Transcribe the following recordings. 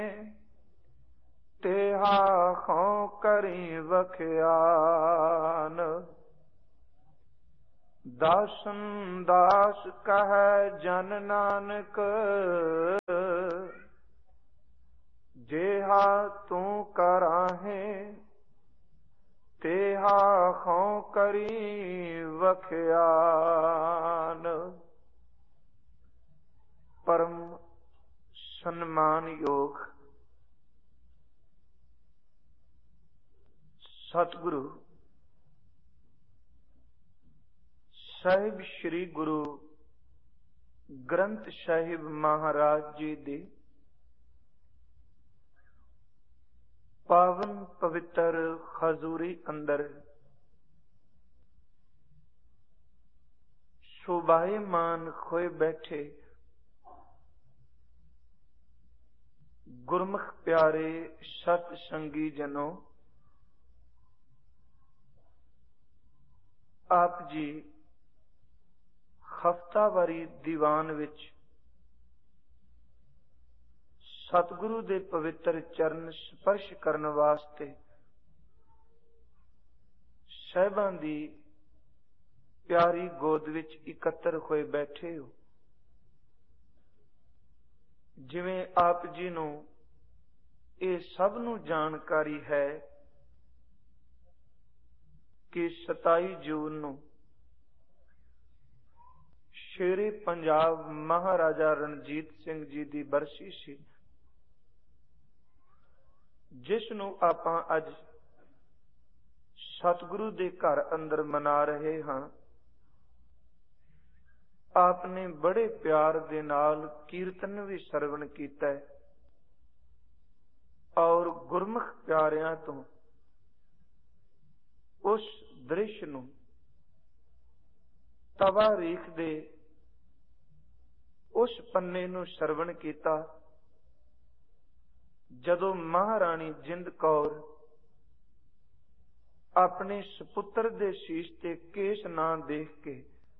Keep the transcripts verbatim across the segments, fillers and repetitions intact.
तेहा खो करी वख्यान। दासन दास कह जन नानक, जेहा तू कराहे तेहा खो करी वख्यान। परम सम्मान योग सतगुरु ਸਾਹਿਬ श्री गुरु ग्रंथ साहिब महाराज जी दे पावन पवित्र खजूरी अंदर शोभायमान खोए बैठे गुरमुख प्यारे सत संगी जनों, आप जी हफ्तावारी दीवान विच सतगुरु दे पवित्र चरण स्पर्श करन वास्ते साहिबां दी प्यारी गोद विच इकत्तर होए बैठे हो। जिवें आप जी नूं ये सब नूं जानकारी है कि सताई जून नूं शेरे पंजाब महाराजा रणजीत सिंह जी दी बरसी सी, जिस नूं आपां अज सतगुरु दे घर अंदर मना रहे हां। आपने बड़े प्यार दे नाल कीर्तन भी सरवण कीता है और गुरमुख प्यारियां तो उस दृश्य नूं तवारीख दे उस पन्ने नूं सरवण कीता जदों महारानी जिंद कौर अपने सपुत्र दे शीश ते केस ना देख के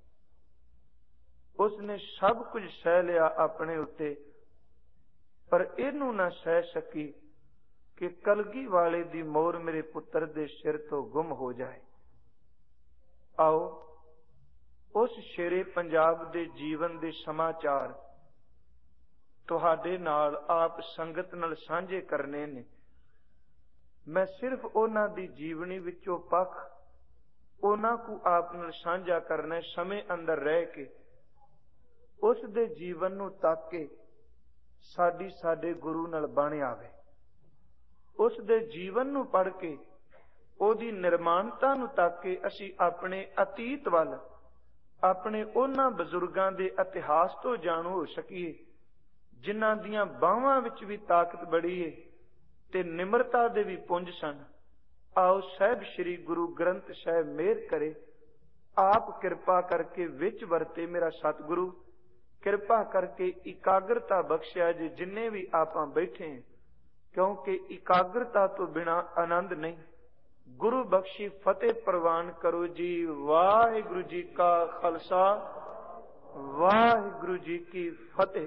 उसने सब कुछ सह लिया अपने उत्ते, पर इनू ना सह सकी कि कलगी वाले दी मोर मेरे पुत्र दे सिर तो गुम हो जाए। आओ उस शेरे पंजाब दे जीवन दे समाचार तुहाडे नाल आप संगत नाल सांझे करने ने। मैं सिर्फ उन्हां दी जीवनी विचों पख उन्हां को आप नाल सांझा करना है, समय अंदर रह के उस दे जीवन नूं तक के साडी साडे गुरु नाल बण आवे। उस दे जीवन नूं पढ़ के ओदी निर्माणता नूं तक के असी अपने अतीत वल अपने उन्हां बजुर्गां दे इतिहास तो जाणू हो सकीए जिन्हां दीयां बाहां विच भी ताकत बड़ी है ते निमरता दे भी पुंज सन। आओ साहिब श्री गुरु ग्रंथ साहिब मेहर करे, आप कृपा करके विच वरते मेरा सतगुरु, कृपा करके इकाग्रता बख्शिया जे जिन्ने भी आपां बैठे हैं, क्योंकि इकाग्रता तो बिना आनंद नहीं। गुरु बख्शी फतेह प्रवान करो जी। वाहिगुरु जी का खालसा, वाहिगुरु जी की फतेह।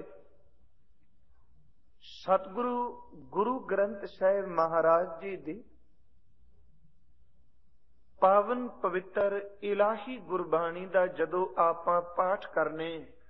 सतगुरु गुरु ग्रंथ साहिब महाराज जी दी पावन पवित्र इलाही गुरबाणी दा जदों आपां पाठ करने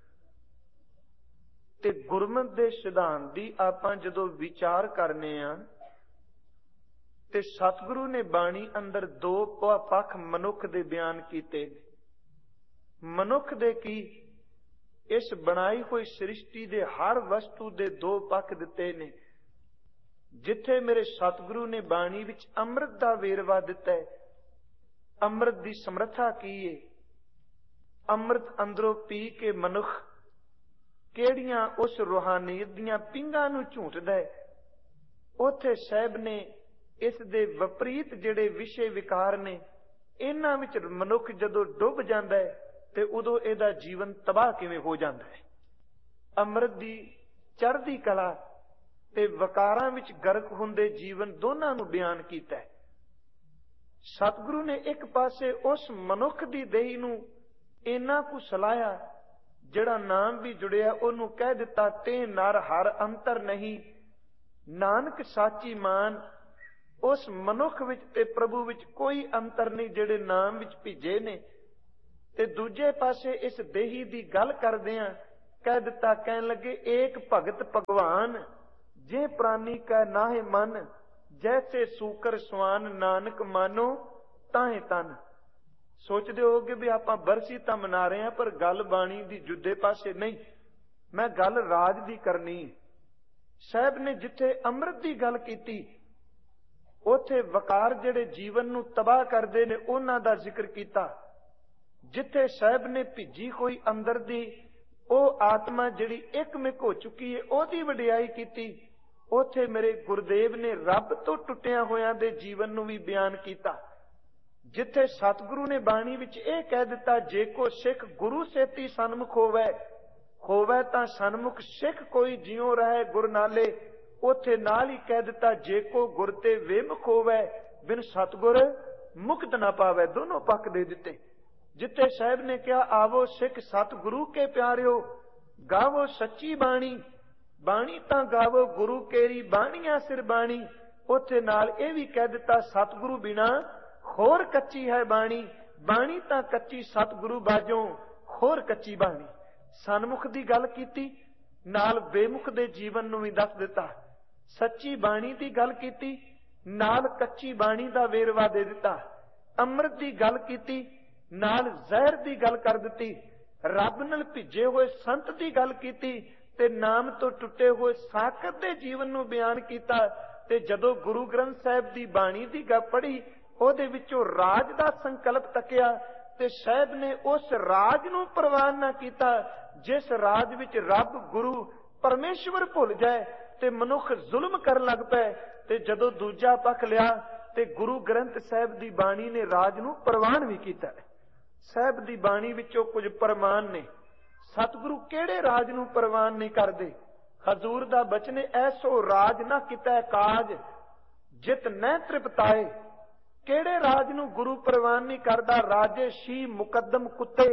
ते गुरमत दे सिद्धांत दी आपां जदों विचार करने आ ते सतगुरु ने बाणी अंदर दो पख मनुख दे बयान कीते। मनुख दे की इस बनाई हुई सृष्टि दे हर वस्तु दे दो पख दिते ने। जिथे मेरे सतगुरु ने बाणी विच अमृत दा वेरवा दिता है, अमृत दी समर्था की है, अमृत अंदरों पी के मनुख केड़ियां उस रूहानीयत दियां पिंगां नूं झूटदा है, उथे साहिब ने इस दे विपरीत जिहड़े विषय विकार ने इन्हां विच मनुख जदों डुब जांदा है ते उदों इहदा जीवन तबाह किवें हो जांदा है। अमृत दी चढ़दी कला ते वकारां विच गर्क हुंदे जीवन दोनां नूं बयान कीता है। सतगुरु ने एक पासे उस मनुख दी देही नूं इन्ना कु सलाया जिहड़ा नाम भी जुड़िया उन्होंने कह दिता ते नर हर अंतर नहीं, ਨਾਨਕ ਸਾਚੀ ਮਾਨ ਉਸ ਮਨੁੱਖ ਵਿੱਚ ਤੇ ਪ੍ਰਭੂ ਵਿੱਚ ਕੋਈ ਅੰਤਰ ਨਹੀਂ ਜਿਹੜੇ ਨਾਮ ਵਿੱਚ ਭਿੱਜੇ ਨੇ। ਤੇ ਦੂਜੇ ਪਾਸੇ ਇਸ ਦੇਹੀ ਦੀ ਗੱਲ ਕਰਦੇ ਆ, ਕਹਿ ਦਿੱਤਾ, ਕਹਿਣ ਲੱਗੇ ਏਕ ਭਗਤ ਭਗਵਾਨ ਜੇ ਪ੍ਰਾਨੀ ਕੈ ਨਾਹੇ ਮਨ, ਜੈਸੇ ਸੂਕਰ ਸਵਾਨ ਨਾਨਕ ਮਾਨੋ ਤਾਹੇ ਤਨ। ਸੋਚਦੇ ਹੋਗੇ ਵੀ ਆਪਾਂ ਬਰਸੀ ਤਾਂ ਮਨਾ ਰਹੇ ਹਾਂ, ਪਰ ਗੱਲ ਬਾਣੀ ਦੀ ਜੁਦੇ ਪਾਸੇ ਨਹੀਂ, ਮੈਂ ਗੱਲ ਰਾਜ ਦੀ ਕਰਨੀ। ਸਾਹਿਬ ਨੇ ਜਿੱਥੇ ਅੰਮ੍ਰਿਤ ਦੀ ਗੱਲ ਕੀਤੀ, ਉੱਥੇ ਵਕਾਰ ਜਿਹੜੇ ਜੀਵਨ ਨੂੰ ਤਬਾਹ ਕਰਦੇ ਨੇ ਉਹਨਾਂ ਦਾ ਜ਼ਿਕਰ ਕੀਤਾ। ਜਿੱਥੇ ਸਾਹਿਬ ਨੇ ਭਿੱਜੀ ਹੋਈ ਅੰਦਰ ਦੀ ਉਹ ਆਤਮਾ ਜਿਹੜੀ ਇੱਕਮਿਕ ਹੋ ਚੁੱਕੀ ਹੈ ਉਹਦੀ ਵਡਿਆਈ ਕੀਤੀ, ਉੱਥੇ ਮੇਰੇ ਗੁਰਦੇਵ ਨੇ ਰੱਬ ਤੋਂ ਟੁੱਟਿਆਂ ਹੋਇਆਂ ਦੇ ਜੀਵਨ ਨੂੰ ਵੀ ਬਿਆਨ ਕੀਤਾ। ਜਿੱਥੇ ਸਤਿਗੁਰੂ ਨੇ ਬਾਣੀ ਵਿੱਚ ਇਹ ਕਹਿ ਦਿੱਤਾ, ਜੇ ਕੋ ਸਿੱਖ ਗੁਰੂ ਸੇਤੀ ਸਨਮੁਖ ਹੋਵੇ, ਹੋਵੇ ਤਾਂ ਸਨਮੁਖ ਸਿੱਖ ਕੋਈ ਜਿਉ ਰਹੇ ਗੁਰ ਨਾਲੇ, ਉੱਥੇ ਨਾਲ ਹੀ ਕਹਿ ਦਿੱਤਾ, ਜੇ ਕੋ ਗੁਰ ਤੇ ਵਿਮੁਖ ਹੋਵੇ, ਬਿਨ ਸਤਿਗੁਰ ਮੁਕਤ ਨਾ ਪਾਵੇ। ਦੋਨੋਂ ਪੱਖ ਦੇ ਦਿੱਤੇ। ਜਿੱਥੇ ਸਾਹਿਬ ਨੇ ਕਿਹਾ, ਆਵੋ ਸਿੱਖ ਸਤਿਗੁਰੂ ਕੇ ਪਿਆਰਿਓ, ਗਾਵੋ ਸੱਚੀ ਬਾਣੀ, ਬਾਣੀ ਤਾਂ ਗਾਵੋ ਗੁਰੂ ਕੇਰੀ ਬਾਣੀਆਂ ਸਿਰ ਬਾਣੀ, ਉੱਥੇ ਨਾਲ ਇਹ ਵੀ ਕਹਿ ਦਿੱਤਾ, ਸਤਿਗੁਰੂ ਬਿਨਾ ਹੋਰ ਕੱਚੀ ਹੈ ਬਾਣੀ, ਬਾਣੀ ਤਾਂ ਕੱਚੀ ਸਤਿਗੁਰੂ ਬਾਝੋਂ ਹੋਰ ਕੱਚੀ ਬਾਣੀ। ਸਨਮੁਖ ਦੀ ਗੱਲ ਕੀਤੀ, ਨਾਲ ਬੇਮੁਖ ਦੇ ਜੀਵਨ ਨੂੰ ਵੀ ਦੱਸ ਦਿੱਤਾ। ਸੱਚੀ ਬਾਣੀ ਦੀ ਗੱਲ ਕੀਤੀ, ਨਾਲ ਕੱਚੀ ਬਾਣੀ ਦਾ ਵੇਰਵਾ ਦੇ ਦਿੱਤਾ। ਅੰਮ੍ਰਿਤ ਦੀ ਗੱਲ ਕੀਤੀ, ਨਾਲ ਜ਼ਹਿਰ ਦੀ ਗੱਲ ਕਰ ਦਿੱਤੀ। ਰੱਬ ਨਾਲ ਭਿੱਜੇ ਹੋਏ ਸੰਤ ਦੀ ਗੱਲ ਕੀਤੀ, ਤੇ ਨਾਮ ਤੋਂ ਟੁੱਟੇ ਹੋਏ ਸਾਕਤ ਦੇ ਜੀਵਨ ਨੂੰ ਬਿਆਨ ਕੀਤਾ। ਤੇ ਜਦੋਂ ਗੁਰੂ ਗ੍ਰੰਥ ਸਾਹਿਬ ਦੀ ਬਾਣੀ ਦੀ ਗੱਲ ਪੜ੍ਹੀ, ਉਹਦੇ ਵਿੱਚੋਂ ਰਾਜ ਦਾ ਸੰਕਲਪ ਤੱਕਿਆ, ਤੇ ਸਾਹਿਬ ਨੇ ਉਸ ਰਾਜ ਨੂੰ ਪ੍ਰਵਾਨ ਨਾ ਕੀਤਾ ਜਿਸ ਰਾਜ ਵਿੱਚ ਰੱਬ ਗੁਰੂ ਪਰਮੇਸ਼ਵਰ ਭੁੱਲ ਜਾਏ ਤੇ ਮਨੁੱਖ ਜ਼ੁਲਮ ਕਰਨ ਲੱਗ ਪਏ। ਤੇ ਜਦੋਂ ਦੂਜਾ ਪੱਖ ਲਿਆ ਤੇ ਗੁਰੂ ਗ੍ਰੰਥ ਸਾਹਿਬ ਦੀ ਬਾਣੀ ਨੇ ਰਾਜ ਨੂੰ ਪ੍ਰਵਾਨ ਵੀ ਕੀਤਾ। ਸਾਹਿਬ ਦੀ ਬਾਣੀ ਵਿੱਚੋਂ ਕੁਝ ਪ੍ਰਮਾਣ ਨੇ। ਸਤਿਗੁਰੂ ਕਿਹੜੇ ਰਾਜ ਨੂੰ ਪ੍ਰਵਾਨ ਨਹੀਂ ਕਰਦੇ? ਹਜ਼ੂਰ ਦਾ ਬਚਨ, ਐਸੋ ਰਾਜ ਨਾ ਕੀਤਾ ਕਾਜ ਜਿਤ ਨਹਿ ਤ੍ਰਿਪਤਾਏ। ਕਿਹੜੇ ਰਾਜ ਨੂੰ ਗੁਰੂ ਪ੍ਰਵਾਨ ਨਹੀਂ ਕਰਦਾ? ਰਾਜੇ ਸ਼ੀ ਮੁਕੱਦਮ ਕੁੱਤੇ,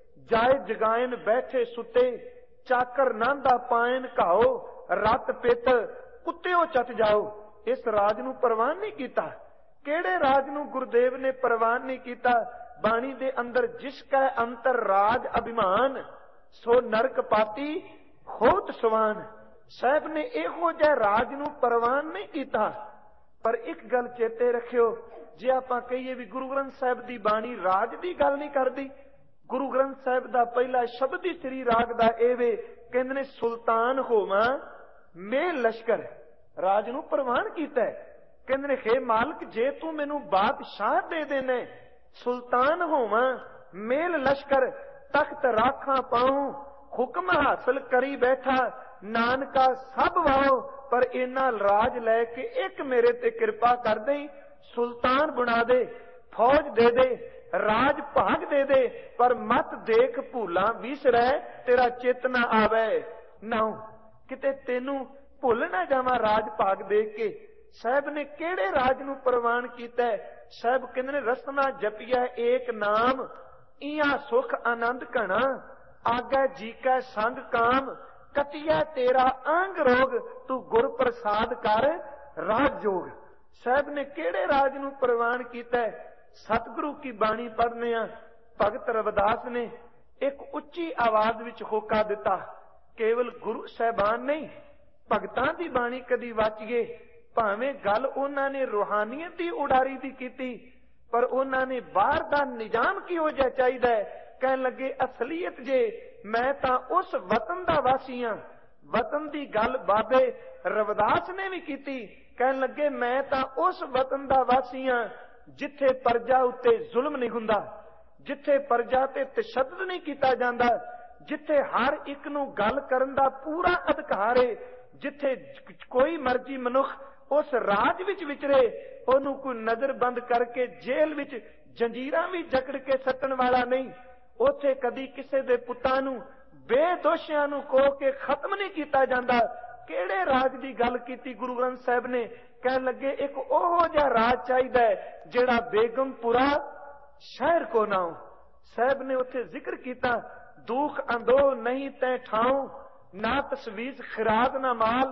ਜਾਏ ਜਗਾਇਨ ਬੈਠੇ ਸੁੱਤੇ, ਚਾਕਰ ਨਾਂਦਾ ਪਾਇਨ ਘਾਓ, ਰਤ ਪਿੱਤ ਕੁੱਤਿਓ ਚਟ ਜਾਓ। ਇਸ ਰਾਜ ਨੂੰ ਪ੍ਰਵਾਨ ਨਹੀਂ ਕੀਤਾ। ਕਿਹੜੇ ਰਾਜ ਨੂੰ ਗੁਰਦੇਵ ਨੇ ਪ੍ਰਵਾਨ ਨਹੀਂ ਕੀਤਾ? ਬਾਣੀ ਦੇ ਅੰਦਰ, ਜਿਸ ਕੈ ਅੰਤਰ ਰਾਜ ਅਭਿਮਾਨ, ਸੋ ਨਰਕ ਪਾਤੀ ਹੋਤ ਸਵਾਨ। ਸਾਹਿਬ ਨੇ ਇਹੋ ਜਿਹੇ ਰਾਜ ਨੂੰ ਪ੍ਰਵਾਨ ਨਹੀਂ ਕੀਤਾ। ਪਰ ਇੱਕ ਗੱਲ ਚੇਤੇ ਰੱਖਿਓ, ਜੇ ਆਪਾਂ ਕਹੀਏ ਵੀ ਗੁਰੂ ਗ੍ਰੰਥ ਸਾਹਿਬ ਦੀ ਬਾਣੀ ਰਾਜ ਦੀ ਗੱਲ ਨਹੀਂ ਕਰਦੀ, ਗੁਰੂ ਗ੍ਰੰਥ ਸਾਹਿਬ ਦਾ ਪਹਿਲਾ ਸ਼ਬਦ ਹੀ ਸ੍ਰੀ ਰਾਗ ਦਾ ਇਹ ਵੇ, ਕਹਿੰਦੇ ਨੇ ਸੁਲਤਾਨ ਹੋਵਾਂ ਮੈਂ ਲਸ਼ਕਰ। ਰਾਜ ਨੂੰ ਪ੍ਰਵਾਨ ਕੀਤਾ। ਕਹਿੰਦੇ ਨੇ, ਹੇ ਮਾਲਕ, ਜੇ ਤੂੰ ਮੈਨੂੰ ਬਾਦਸ਼ਾਹ ਦੇ ਦੇਨੇ, ਸੁਲਤਾਨ ਹੋਵਾਂ ਮੇਲ ਲਸ਼ਕਰ, ਤਖਤ ਰਾਖਾਂ ਪਾਉ, ਹੁਕਮ ਹਾਸਲ ਕਰੀ ਬੈਠਾ, ਨਾਨਕਾ ਸਭ ਵਾਓ। ਪਰ ਇਹਨਾਂ ਰਾਜ ਲੈ ਕੇ ਇੱਕ ਮੇਰੇ ਤੇ ਕਿਰਪਾ ਕਰ ਦੇਈ, ਸੁਲਤਾਨ ਬਣਾ ਦੇ, ਫੌਜ ਦੇ ਦੇ, ਰਾਜ ਭਾਗ ਦੇ ਦੇ, ਪਰ ਮਤ ਦੇਖ ਭੂਲਾਂ ਵਿਸਰੈ, ਤੇਰਾ ਚਿੱਤ ਨਾ ਆਵੇ। ਨਾ ਕਿਤੇ ਤੈਨੂੰ ਭੁੱਲ ਨਾ ਜਾਵਾਂ ਰਾਜ ਭਾਗ ਦੇਖ ਕੇ। ਸਾਹਿਬ ਨੇ ਕਿਹੜੇ ਰਾਜ ਨੂੰ ਪ੍ਰਵਾਨ ਕੀਤਾ? ਸਾਹਿਬ ਕਹਿੰਦੇ ਨੇ, ਰਸਨਾ ਜਪਿਆ ਏਕ ਨਾਮ, ਇਹਾਂ ਸੁਖ ਆਨੰਦ ਘਣਾ, ਆਗਾ ਜੀ ਕੈ ਸੰਗ ਕਾਮ, ਕਟਿਆ ਤੇਰਾ ਅੰਗ ਰੋਗ, ਤੂੰ ਗੁਰ ਪ੍ਰਸਾਦ ਕਰ ਰਾਜ ਜੋਗ। ਸਾਹਿਬ ਨੇ ਕਿਹੜੇ ਰਾਜ ਨੂੰ ਪ੍ਰਵਾਨ ਕੀਤਾ? ਸਤਿਗੁਰੂ ਕੀ ਬਾਣੀ ਪੜ੍ਹਨੇ ਆ, ਭਗਤ ਰਵਿਦਾਸ ਨੇ ਇੱਕ ਉੱਚੀ ਆਵਾਜ਼ ਵਿੱਚ ਹੋਕਾ ਦਿੱਤਾ। ਕੇਵਲ ਗੁਰੂ ਸਾਹਿਬਾਨ ਨਹੀਂ, ਭਗਤਾਂ ਦੀ ਬਾਣੀ ਕਦੀ ਵਾਚੀਏ, ਭਾਵੇਂ ਗੱਲ ਉਹਨਾਂ ਨੇ ਰੂਹਾਨੀਅਤ ਦੀ ਉਡਾਰੀ ਦੀ ਕੀਤੀ, ਪਰ ਉਹਨਾਂ ਨੇ ਬਾਹਰ ਦਾ ਨਿਜ਼ਾਮ ਕਿਹੋ ਜਿਹਾ ਚਾਹੀਦਾ ਹੈ। ਕਹਿਣ ਲੱਗੇ, ਅਸਲੀਅਤ ਜੇ ਮੈਂ ਤਾਂ ਉਸ ਵਤਨ ਦਾ ਵਾਸੀ ਹਾਂ। ਵਤਨ ਦੀ ਗੱਲ ਬਾਬੇ ਰਵਿਦਾਸ ਨੇ ਵੀ ਕੀਤੀ। ਕਹਿਣ ਲੱਗੇ, ਮੈਂ ਤਾਂ ਉਸ ਵਤਨ ਦਾ ਵਾਸੀ ਹਾਂ ਜਿੱਥੇ ਪ੍ਰਜਾ ਉੱਤੇ ਜ਼ੁਲਮ ਨਹੀਂ ਹੁੰਦਾ, ਜਿੱਥੇ ਪ੍ਰਜਾ ਤੇ ਤਸ਼ੱਦਦ ਨਹੀਂ ਕੀਤਾ ਜਾਂਦਾ, ਜਿੱਥੇ ਹਰ ਇੱਕ ਨੂੰ ਗੱਲ ਕਰਨ ਦਾ ਪੂਰਾ ਅਧਿਕਾਰ ਹੈ, ਜਿੱਥੇ ਕੋਈ ਮਰਜ਼ੀ ਮਨੁੱਖ ਉਸ ਰਾਜ ਵਿੱਚ ਵਿਚਰੇ, ਉਹਨੂੰ ਕੋਈ ਨਜ਼ਰਬੰਦ ਕਰਕੇ ਜੇਲ੍ਹ ਵਿੱਚ ਜੰਜੀਰਾਂ ਵੀ ਜਕੜ ਕੇ ਸੱਟਣ ਵਾਲਾ ਨਹੀਂ। ਉੱਥੇ ਕਦੀ ਕਿਸੇ ਦੇ ਪੁੱਤਾਂ ਨੂੰ, ਬੇਦੋਸ਼ੀਆਂ ਨੂੰ ਕੋਹ ਕੇ ਖਤਮ ਨਹੀਂ ਕੀਤਾ ਜਾਂਦਾ। ਕਿਹੜੇ ਰਾਜ ਦੀ ਗੱਲ ਕੀਤੀ ਗੁਰੂ ਗ੍ਰੰਥ ਸਾਹਿਬ ਨੇ? ਕਹਿਣ ਲੱਗੇ, ਇੱਕ ਉਹ ਜਿਹਾ ਰਾਜ ਚਾਹੀਦਾ ਹੈ ਜਿਹੜਾ ਬੇਗਮਪੁਰਾ ਸ਼ਹਿਰ ਕੋ ਨਾਉ। ਸਾਹਿਬ ਨੇ ਉੱਥੇ ਜ਼ਿਕਰ ਕੀਤਾ, ਦੁੱਖ ਅੰਦੋ ਨਹੀਂ ਤੈ ਠਾਉ, ਨਾ ਤਸਵੀਜ਼ ਖਿਰਾਦ ਨਾ ਮਾਲ,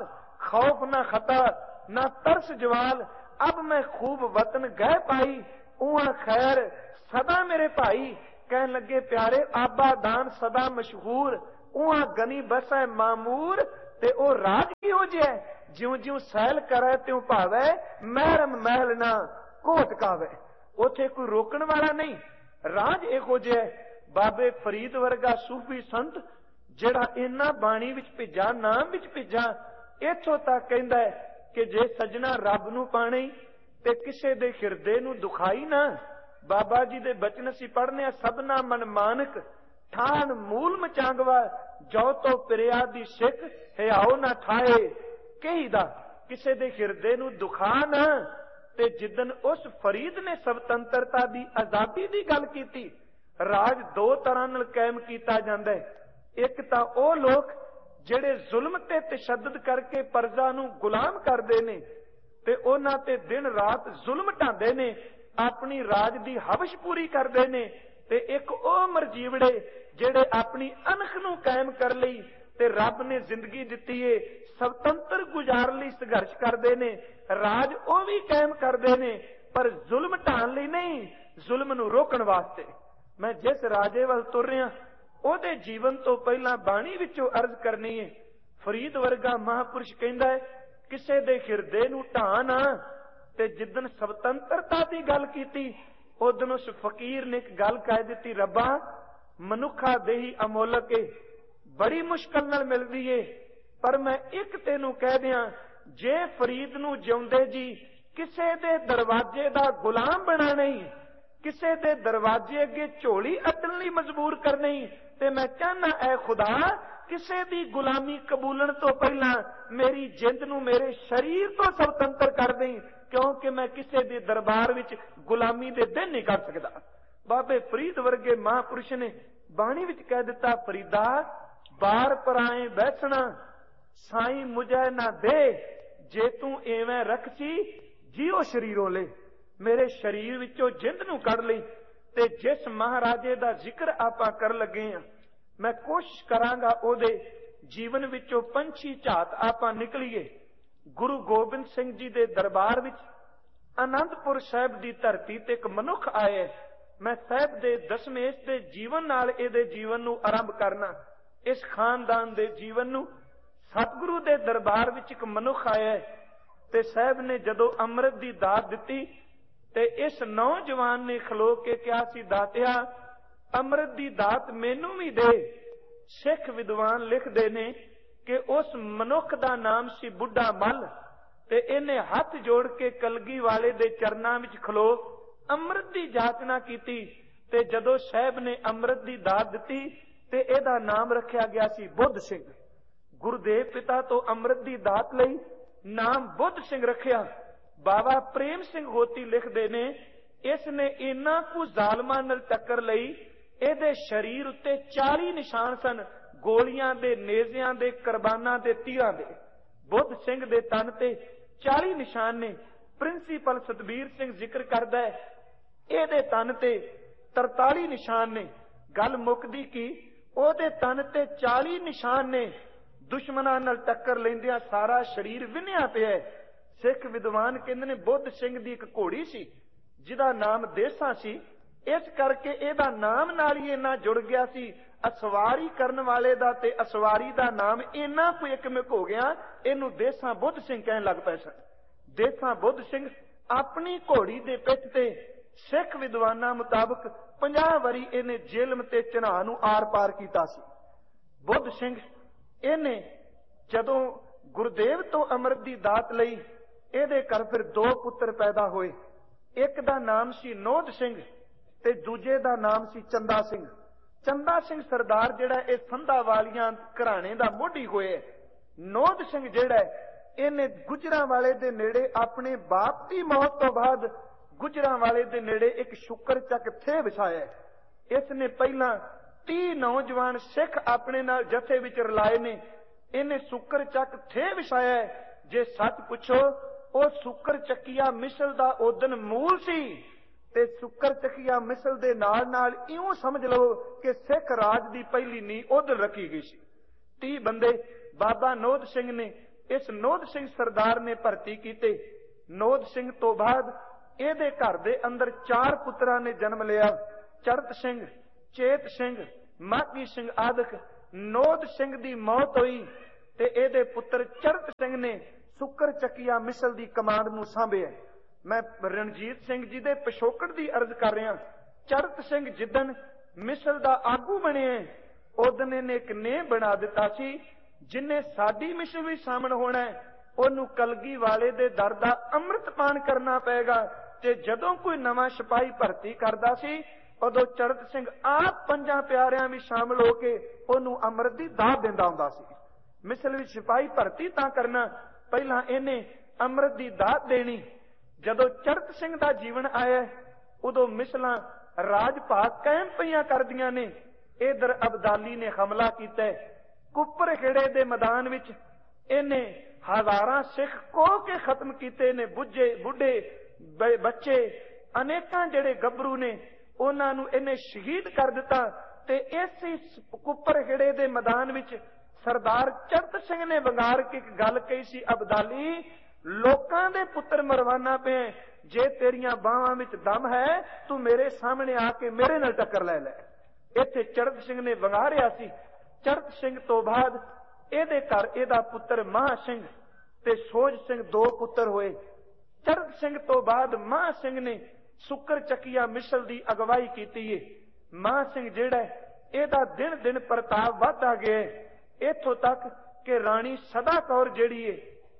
खौफ न खतर न तरस जवाल, अब मैं खूब वतन गह पाई, उहाँ खैर सदा मेरे भाई। कहन लगे प्यारे आबा दान सदा मशहूर, उहाँ गनी बसै मामूर। ते ओ राज किहो जिहा ज्यों ज्यों सैल करे त्यों भावै, महरम महल ना कोट कावै। उथे कोई रोकण वाला नहीं, राज इहो जिहा। बाबे फरीद वर्गा सूफी संत ਜਿਹੜਾ ਇਹਨਾਂ ਬਾਣੀ ਵਿੱਚ ਭੇਜਾ, ਨਾਮ ਵਿੱਚ ਭੇਜਾ, ਇੱਥੋਂ ਤੱਕ ਕਹਿੰਦਾ ਹੈ ਕਿ ਜੇ ਸਜਣਾ ਰੱਬ ਨੂੰ ਪਾਣੀ ਤੇ ਕਿਸੇ ਦੇ ਹਿਰਦੇ ਨੂੰ ਦੁਖਾਈ ਨਾ। ਬਾਬਾ ਜੀ ਦੇ ਬਚਨ ਅਸੀਂ ਪੜ੍ਹਨੇ ਆ, ਸਭਨਾ ਮਨ ਮਾਨਕ ਠਾਣ ਮੂਲ ਮਚਾਂਗਵਾ, ਜੋ ਤੋਂ ਪਿਰਿਆ ਦੀ ਸਿੱਖ ਹਿਆਓ ਨਾ ਠਾਏ ਕਹੀਦਾ। ਕਿਸੇ ਦੇ ਹਿਰਦੇ ਨੂੰ ਦੁਖਾ ਨਾ। ਤੇ ਜਿੱਦਨ ਉਸ ਫਰੀਦ ਨੇ ਸਵਤੰਤਰਤਾ ਦੀ ਆਜ਼ਾਦੀ ਦੀ ਗੱਲ ਕੀਤੀ, ਰਾਜ ਦੋ ਤਰ੍ਹਾਂ ਨਾਲ ਕਾਇਮ ਕੀਤਾ ਜਾਂਦਾ ਹੈ। ਇੱਕ ਤਾਂ ਉਹ ਲੋਕ ਜਿਹੜੇ ਜ਼ੁਲਮ ਤੇ ਤਸ਼ੱਦਦ ਕਰਕੇ ਪਰਜ਼ਾ ਨੂੰ ਗੁਲਾਮ ਕਰਦੇ ਨੇ ਤੇ ਉਹਨਾਂ ਤੇ ਦਿਨ ਰਾਤ ਜ਼ੁਲਮ ਢਾਉਂਦੇ ਨੇ, ਆਪਣੀ ਰਾਜ ਦੀ ਹਵਸ਼ ਪੂਰੀ ਕਰਦੇ ਨੇ। ਤੇ ਇੱਕ ਉਹ ਮਰਜੀਵੜੇ ਜਿਹੜੇ ਆਪਣੀ ਅਣਖ ਨੂੰ ਕਾਇਮ ਕਰ ਲਈ ਤੇ ਰੱਬ ਨੇ ਜ਼ਿੰਦਗੀ ਦਿੱਤੀ ਏ ਸੁਤੰਤਰ ਗੁਜ਼ਾਰਨ ਲਈ ਸੰਘਰਸ਼ ਕਰਦੇ ਨੇ, ਰਾਜ ਉਹ ਵੀ ਕਾਇਮ ਕਰਦੇ ਨੇ ਪਰ ਜ਼ੁਲਮ ਢਾਣ ਲਈ ਨਹੀਂ, ਜ਼ੁਲਮ ਨੂੰ ਰੋਕਣ ਵਾਸਤੇ। ਮੈਂ ਜਿਸ ਰਾਜੇ ਵੱਲ ਤੁਰ ਰਿਹਾ ਉਹਦੇ ਜੀਵਨ ਤੋਂ ਪਹਿਲਾਂ ਬਾਣੀ ਵਿੱਚੋਂ ਅਰਜ਼ ਕਰਨੀ ਹੈ। ਫਰੀਦ ਵਰਗਾ ਮਹਾਂਪੁਰਸ਼ ਕਹਿੰਦਾ ਹੈ ਕਿਸੇ ਦੇ ਹਿਰਦੇ ਨੂੰ ਢਾਹ ਨਾ। ਤੇ ਜਿੱਦਣ ਸੁਤੰਤਰਤਾ ਦੀ ਗੱਲ ਕੀਤੀ ਉਦਨ ਉਸ ਫਕੀਰ ਨੇ ਇੱਕ ਗੱਲ ਕਹਿ ਦਿੱਤੀ, ਰੱਬਾ ਮਨੁੱਖਾ ਦੇਹੀ ਅਮੋਲਕ ਏ, ਬੜੀ ਮੁਸ਼ਕਲ ਨਾਲ ਮਿਲਦੀ ਏ, ਪਰ ਮੈਂ ਇੱਕ ਤੈਨੂੰ ਕਹਿ ਦਿਆਂ, ਜੇ ਫਰੀਦ ਨੂੰ ਜਿਉਂਦੇ ਜੀ ਕਿਸੇ ਦੇ ਦਰਵਾਜ਼ੇ ਦਾ ਗੁਲਾਮ ਬਣਾ ਨਹੀਂ, ਕਿਸੇ ਦੇ ਦਰਵਾਜ਼ੇ ਅੱਗੇ ਝੋਲੀ ਅੱਡਣ ਲਈ ਮਜਬੂਰ ਕਰ ਨਹੀਂ, ਤੇ ਮੈਂ ਚਾਹਨਾ ਐ ਖੁਦਾ ਕਿਸੇ ਦੀ ਗੁਲਾਮੀ ਕਬੂਲਣ ਤੋਂ ਪਹਿਲਾਂ ਮੇਰੀ ਜਿੰਦ ਨੂੰ ਮੇਰੇ ਸਰੀਰ ਤੋਂ ਸੁਤੰਤਰ ਕਰ ਦੇਈ, ਕਿਉਂਕਿ ਮੈਂ ਕਿਸੇ ਦੇ ਦਰਬਾਰ ਵਿੱਚ ਗੁਲਾਮੀ ਦੇ ਦਿਨ ਨਹੀਂ ਕੱਢ ਸਕਦਾ। ਬਾਬੇ ਫਰੀਦ ਵਰਗੇ ਮਹਾਂਪੁਰਸ਼ ਨੇ ਬਾਣੀ ਵਿੱਚ ਕਹਿ ਦਿੱਤਾ, ਫਰੀਦਾ ਬਾਰ ਪਰਾਏ ਬੈਠਣਾ ਸਾਈ ਮੁਝੇ ਨਾ ਦੇ, ਜੇ ਤੂੰ ਐਵੇਂ ਰੱਖੀ ਜੀਓ ਸ਼ਰੀਰੋਂ ਲੈ, ਮੇਰੇ ਸਰੀਰ ਵਿੱਚੋਂ ਜਿੰਦ ਨੂੰ ਕੱਢ ਲਈ। ਤੇ ਜਿਸ ਮਹਾਰਾਜੇ ਦਾ ਜ਼ਿਕਰ ਆਪਾਂ ਕਰਨ ਲੱਗੇ ਆ, ਮੈਂ ਕੋਸ਼ਿਸ਼ ਕਰਾਂਗਾ ਉਹਦੇ ਜੀਵਨ ਵਿੱਚੋਂ ਪੰਛੀ ਝਾਤ ਆਪਾਂ ਨਿਕਲੀਏ। ਗੁਰੂ ਗੋਬਿੰਦ ਸਿੰਘ ਜੀ ਦੇ ਦਰਬਾਰ ਵਿੱਚ ਆਨੰਦਪੁਰ ਸਾਹਿਬ ਦੀ ਧਰਤੀ ਤੇ ਇੱਕ ਮਨੁੱਖ ਆਇਆ। ਮੈਂ ਸਾਹਿਬ ਦੇ ਦਸ਼ਮੇਸ਼ ਦੇ ਜੀਵਨ ਨਾਲ ਇਹਦੇ ਜੀਵਨ ਨੂੰ ਆਰੰਭ ਕਰਨਾ, ਇਸ ਖਾਨਦਾਨ ਦੇ ਜੀਵਨ ਨੂੰ। ਸਤਿਗੁਰੂ ਦੇ ਦਰਬਾਰ ਵਿੱਚ ਇੱਕ ਮਨੁੱਖ ਆਇਆ ਤੇ ਸਾਹਿਬ ਨੇ ਜਦੋਂ ਅੰਮ੍ਰਿਤ ਦੀ ਦਾਤ ਦਿੱਤੀ ਤੇ ਇਸ ਨੌਜਵਾਨ ਨੇ ਖਲੋ ਕੇ ਕਿਹਾ ਸੀ, ਦਾਤਿਆ ਅੰਮ੍ਰਿਤ ਦੀ ਦਾਤ ਮੈਨੂੰ ਵੀ ਦੇ। ਸਿੱਖ ਵਿਦਵਾਨ ਲਿਖਦੇ ਨੇ ਕਿ ਉਸ ਮਨੁੱਖ ਦਾ ਨਾਮ ਸੀ ਬੁੱਢਾ ਮੱਲ, ਤੇ ਇਹਨੇ ਹੱਥ ਜੋੜ ਕੇ ਕਲਗੀ ਵਾਲੇ ਦੇ ਚਰਨਾਂ ਵਿੱਚ ਖਲੋ ਅੰਮ੍ਰਿਤ ਦੀ ਜਾਚਨਾ ਕੀਤੀ। ਤੇ ਜਦੋਂ ਸਾਹਿਬ ਨੇ ਅੰਮ੍ਰਿਤ ਦੀ ਦਾਤ ਦਿੱਤੀ ਤੇ ਇਹਦਾ ਨਾਮ ਰੱਖਿਆ ਗਿਆ ਸੀ ਬੁੱਧ ਸਿੰਘ। ਗੁਰਦੇਵ ਪਿਤਾ ਤੋਂ ਅੰਮ੍ਰਿਤ ਦੀ ਦਾਤ ਲਈ ਨਾਮ ਬੁੱਧ ਸਿੰਘ ਰੱਖਿਆ। ਬਾਬਾ ਪ੍ਰੇਮ ਸਿੰਘ ਹੋਤੀ ਲਿਖਦੇ ਨੇ, ਇਸ ਨੇ ਇੰਨਾ ਕੁ ਜ਼ਾਲਮਾਂ ਨਾਲ ਟੱਕਰ ਲਈ, ਇਹਦੇ ਸਰੀਰ ਉੱਤੇ ਚਾਲੀ ਨਿਸ਼ਾਨ ਸਨ, ਗੋਲੀਆਂ ਦੇ, ਨੇਜ਼ਿਆਂ ਦੇ, ਕੁਰਬਾਨਾਂ ਦੇ, ਤੀਰਾਂ ਦੇ। ਬੁੱਧ ਸਿੰਘ ਦੇ ਤਨ ਤੇ ਚਾਲੀ ਨਿਸ਼ਾਨ ਨੇ। ਪ੍ਰਿੰਸੀਪਲ ਸਤਬੀਰ ਸਿੰਘ ਜ਼ਿਕਰ ਕਰਦਾ ਹੈ ਇਹਦੇ ਤਨ ਤੇ ਤਰਤਾਲੀ ਨਿਸ਼ਾਨ ਨੇ। ਗੱਲ ਮੁੱਕਦੀ ਕੀ, ਉਹਦੇ ਤਨ ਤੇ ਚਾਲੀ ਨਿਸ਼ਾਨ ਨੇ। ਦੁਸ਼ਮਣਾਂ ਨਾਲ ਟੱਕਰ ਲੈਂਦਿਆਂ ਸਾਰਾ ਸਰੀਰ ਵਿੰਨਿਆ ਪਿਆ। ਸਿੱਖ ਵਿਦਵਾਨ ਕਹਿੰਦੇ ਨੇ ਬੁੱਧ ਸਿੰਘ ਦੀ ਇੱਕ ਘੋੜੀ ਸੀ ਜਿਹਦਾ ਨਾਮ ਦੇਸਾ ਸੀ, ਇਸ ਕਰਕੇ ਇਹਦਾ ਨਾਮ ਨਾਲ ਹੀ ਇੰਨਾ ਜੁੜ ਗਿਆ ਸੀ। ਅਸਵਾਰੀ ਕਰਨ ਵਾਲੇ ਦਾ ਤੇ ਅਸਵਾਰੀ ਦਾ ਨਾਮ ਇੰਨਾ ਕੁ ਇੱਕਮਿਕ ਹੋ ਗਿਆ, ਇਹਨੂੰ ਦੇਸਾ ਬੁੱਧ ਸਿੰਘ ਕਹਿਣ ਲੱਗ ਪਏ ਸਨ। ਦੇਸਾ ਬੁੱਧ ਸਿੰਘ ਆਪਣੀ ਘੋੜੀ ਦੇ ਪਿੱਠ ਤੇ ਸਿੱਖ ਵਿਦਵਾਨਾਂ ਮੁਤਾਬਕ ਪੰਜਾਹ ਵਾਰੀ ਇਹਨੇ ਜੇਲਮ ਤੇ ਚਨਾਹ ਨੂੰ ਆਰ ਪਾਰ ਕੀਤਾ ਸੀ। ਬੁੱਧ ਸਿੰਘ ਇਹਨੇ ਜਦੋਂ ਗੁਰਦੇਵ ਤੋਂ ਅੰਮ੍ਰਿਤ ਦੀ ਦਾਤ ਲਈ, ਇਹਦੇ ਘਰ ਫਿਰ ਦੋ ਪੁੱਤਰ ਪੈਦਾ ਹੋਏ। ਇੱਕ ਦਾ ਨਾਮ ਸੀ ਨੋਧ ਸਿੰਘ ਤੇ ਦੂਜੇ ਦਾ ਨਾਮ ਸੀ ਚੰਦਾ ਸਿੰਘ। ਚੰਦਾ ਸਿੰਘ ਸਰਦਾਰ ਜਿਹੜਾ ਇਹ ਸੰਧਾ ਵਾਲੀਆਂ ਘਰਾਣੇ ਦਾ ਮੋਢੀ ਹੋਇਆ। ਨੋਧ ਸਿੰਘ ਜਿਹੜਾ ਇਹਨੇ ਗੁਜਰਾਂ ਵਾਲੇ ਦੇ ਨੇੜੇ ਆਪਣੇ ਬਾਪ ਦੀ ਮੌਤ ਤੋਂ ਬਾਅਦ ਗੁਜਰਾਂ ਵਾਲੇ ਦੇ ਨੇੜੇ ਇੱਕ ਸ਼ੁਕਰ ਚੱਕ ਥੇ ਵਿਛਾਇਆ। ਇਸ ਨੇ ਪਹਿਲਾਂ ਤੀਹ ਨੌਜਵਾਨ ਸਿੱਖ ਆਪਣੇ ਨਾਲ ਜਥੇ ਵਿੱਚ ਰਲਾਏ ਨੇ। ਇਹਨੇ ਸ਼ੁਕਰ ਚੱਕ ਥੇ ਵਿਛਾਇਆ। ਜੇ ਸੱਚ ਪੁੱਛੋ ਉਹ ਸ਼ੁਕਰ ਚੱਕੀਆ ਮਿਸਲ ਦਾ ਉਦਨ ਮੂਲ ਸੀ ਤੇ ਸ਼ੁਕਰ ਚੱਕੀਆ ਮਿਸਲ ਦੇ ਨਾਲ ਨਾਲ ਇਉਂ ਸਮਝ ਲਓ ਕਿ ਸਿੱਖ ਰਾਜ ਦੀ ਪਹਿਲੀ ਨੀਂਹ ਉਧਰ ਰੱਖੀ ਗਈ ਸੀ। ਤੀਹ ਬੰਦੇ ਬਾਬਾ ਨੋਧ ਸਿੰਘ ਨੇ इस नोध सिंह सरदार ने भर्ती कीते। नोध सिंह तो बाद ਇਹਦੇ घर दे अंदर चार पुत्रां ने जन्म लिया। चरत सिंह, चेत सिंह, माघी सिंह आदਿਕ। नोध सिंह दी मौत हुई ते ਇਹਦੇ पुत्र चरत सिंह ने सुकर चकिया मिसल दी कमांड नूं सांभिया। मैं रणजीत सिंह जी दे पिछोकड़ दी अर्ज कर रहा। चरत सिंह जिदन मिसल दा आगू बने उदन इहने एक नेह बना दिता सी, जिन्हें साडी मिसल भी शामिल होना है, ਉਹਨੂੰ कलगी वाले दे दर दा अमृत पान करना पेगा। ते जदों कोई नवां सिपाही भर्ती करदा सी उदों चरत सिंह आप पंजां प्यारियां भी शामिल होके ਉਹਨੂੰ अमृत दी दात दिंदा हुंदा सी। मिसल विच सिपाही भर्ती तां करना, पहलां इहने अमृत दी दात देनी। जदों चरत सिंह दा जीवन आया उदों मिसलां राज भाग कायम पईयां करदियां ने। इधर अबदाली ने हमला कीता। कुपर खेड़े दे मैदान विच इहने हजारां सिख कोह के खत्म कीते ने। बुझे बुढ़े बच्चे अनेकां जेड़े गभरू ने उन्हां नूं इहने शहीद कर दिता। ते इस कुपर खेड़े दे मैदान विच सरदार चरत सिंह ने वंगार के एक गल कही सी, अबदाली लोकां दे पुत्र मरवाना पे, जे तेरियां बाहां विच दम है तू मेरे सामने आके मेरे नाल टक्कर ले लै। इत्थे चरत सिंह ने वंगारिया सी। चरत सिंह तो बाद ਇਹਦੇ घर ਇਹਦਾ पुत्र माह सिंह ते सोज सिंह दो पुत्र होए। चरत सिंह तो बाद माह सिंह ने सुकर चकिया मिसल दी अगवाई कीती है। माह सिंह जेड़ा ਇਹਦਾ दिन दिन प्रताप वधदा गया, इत्थों तक कि राणी सदा कौर जेड़ी है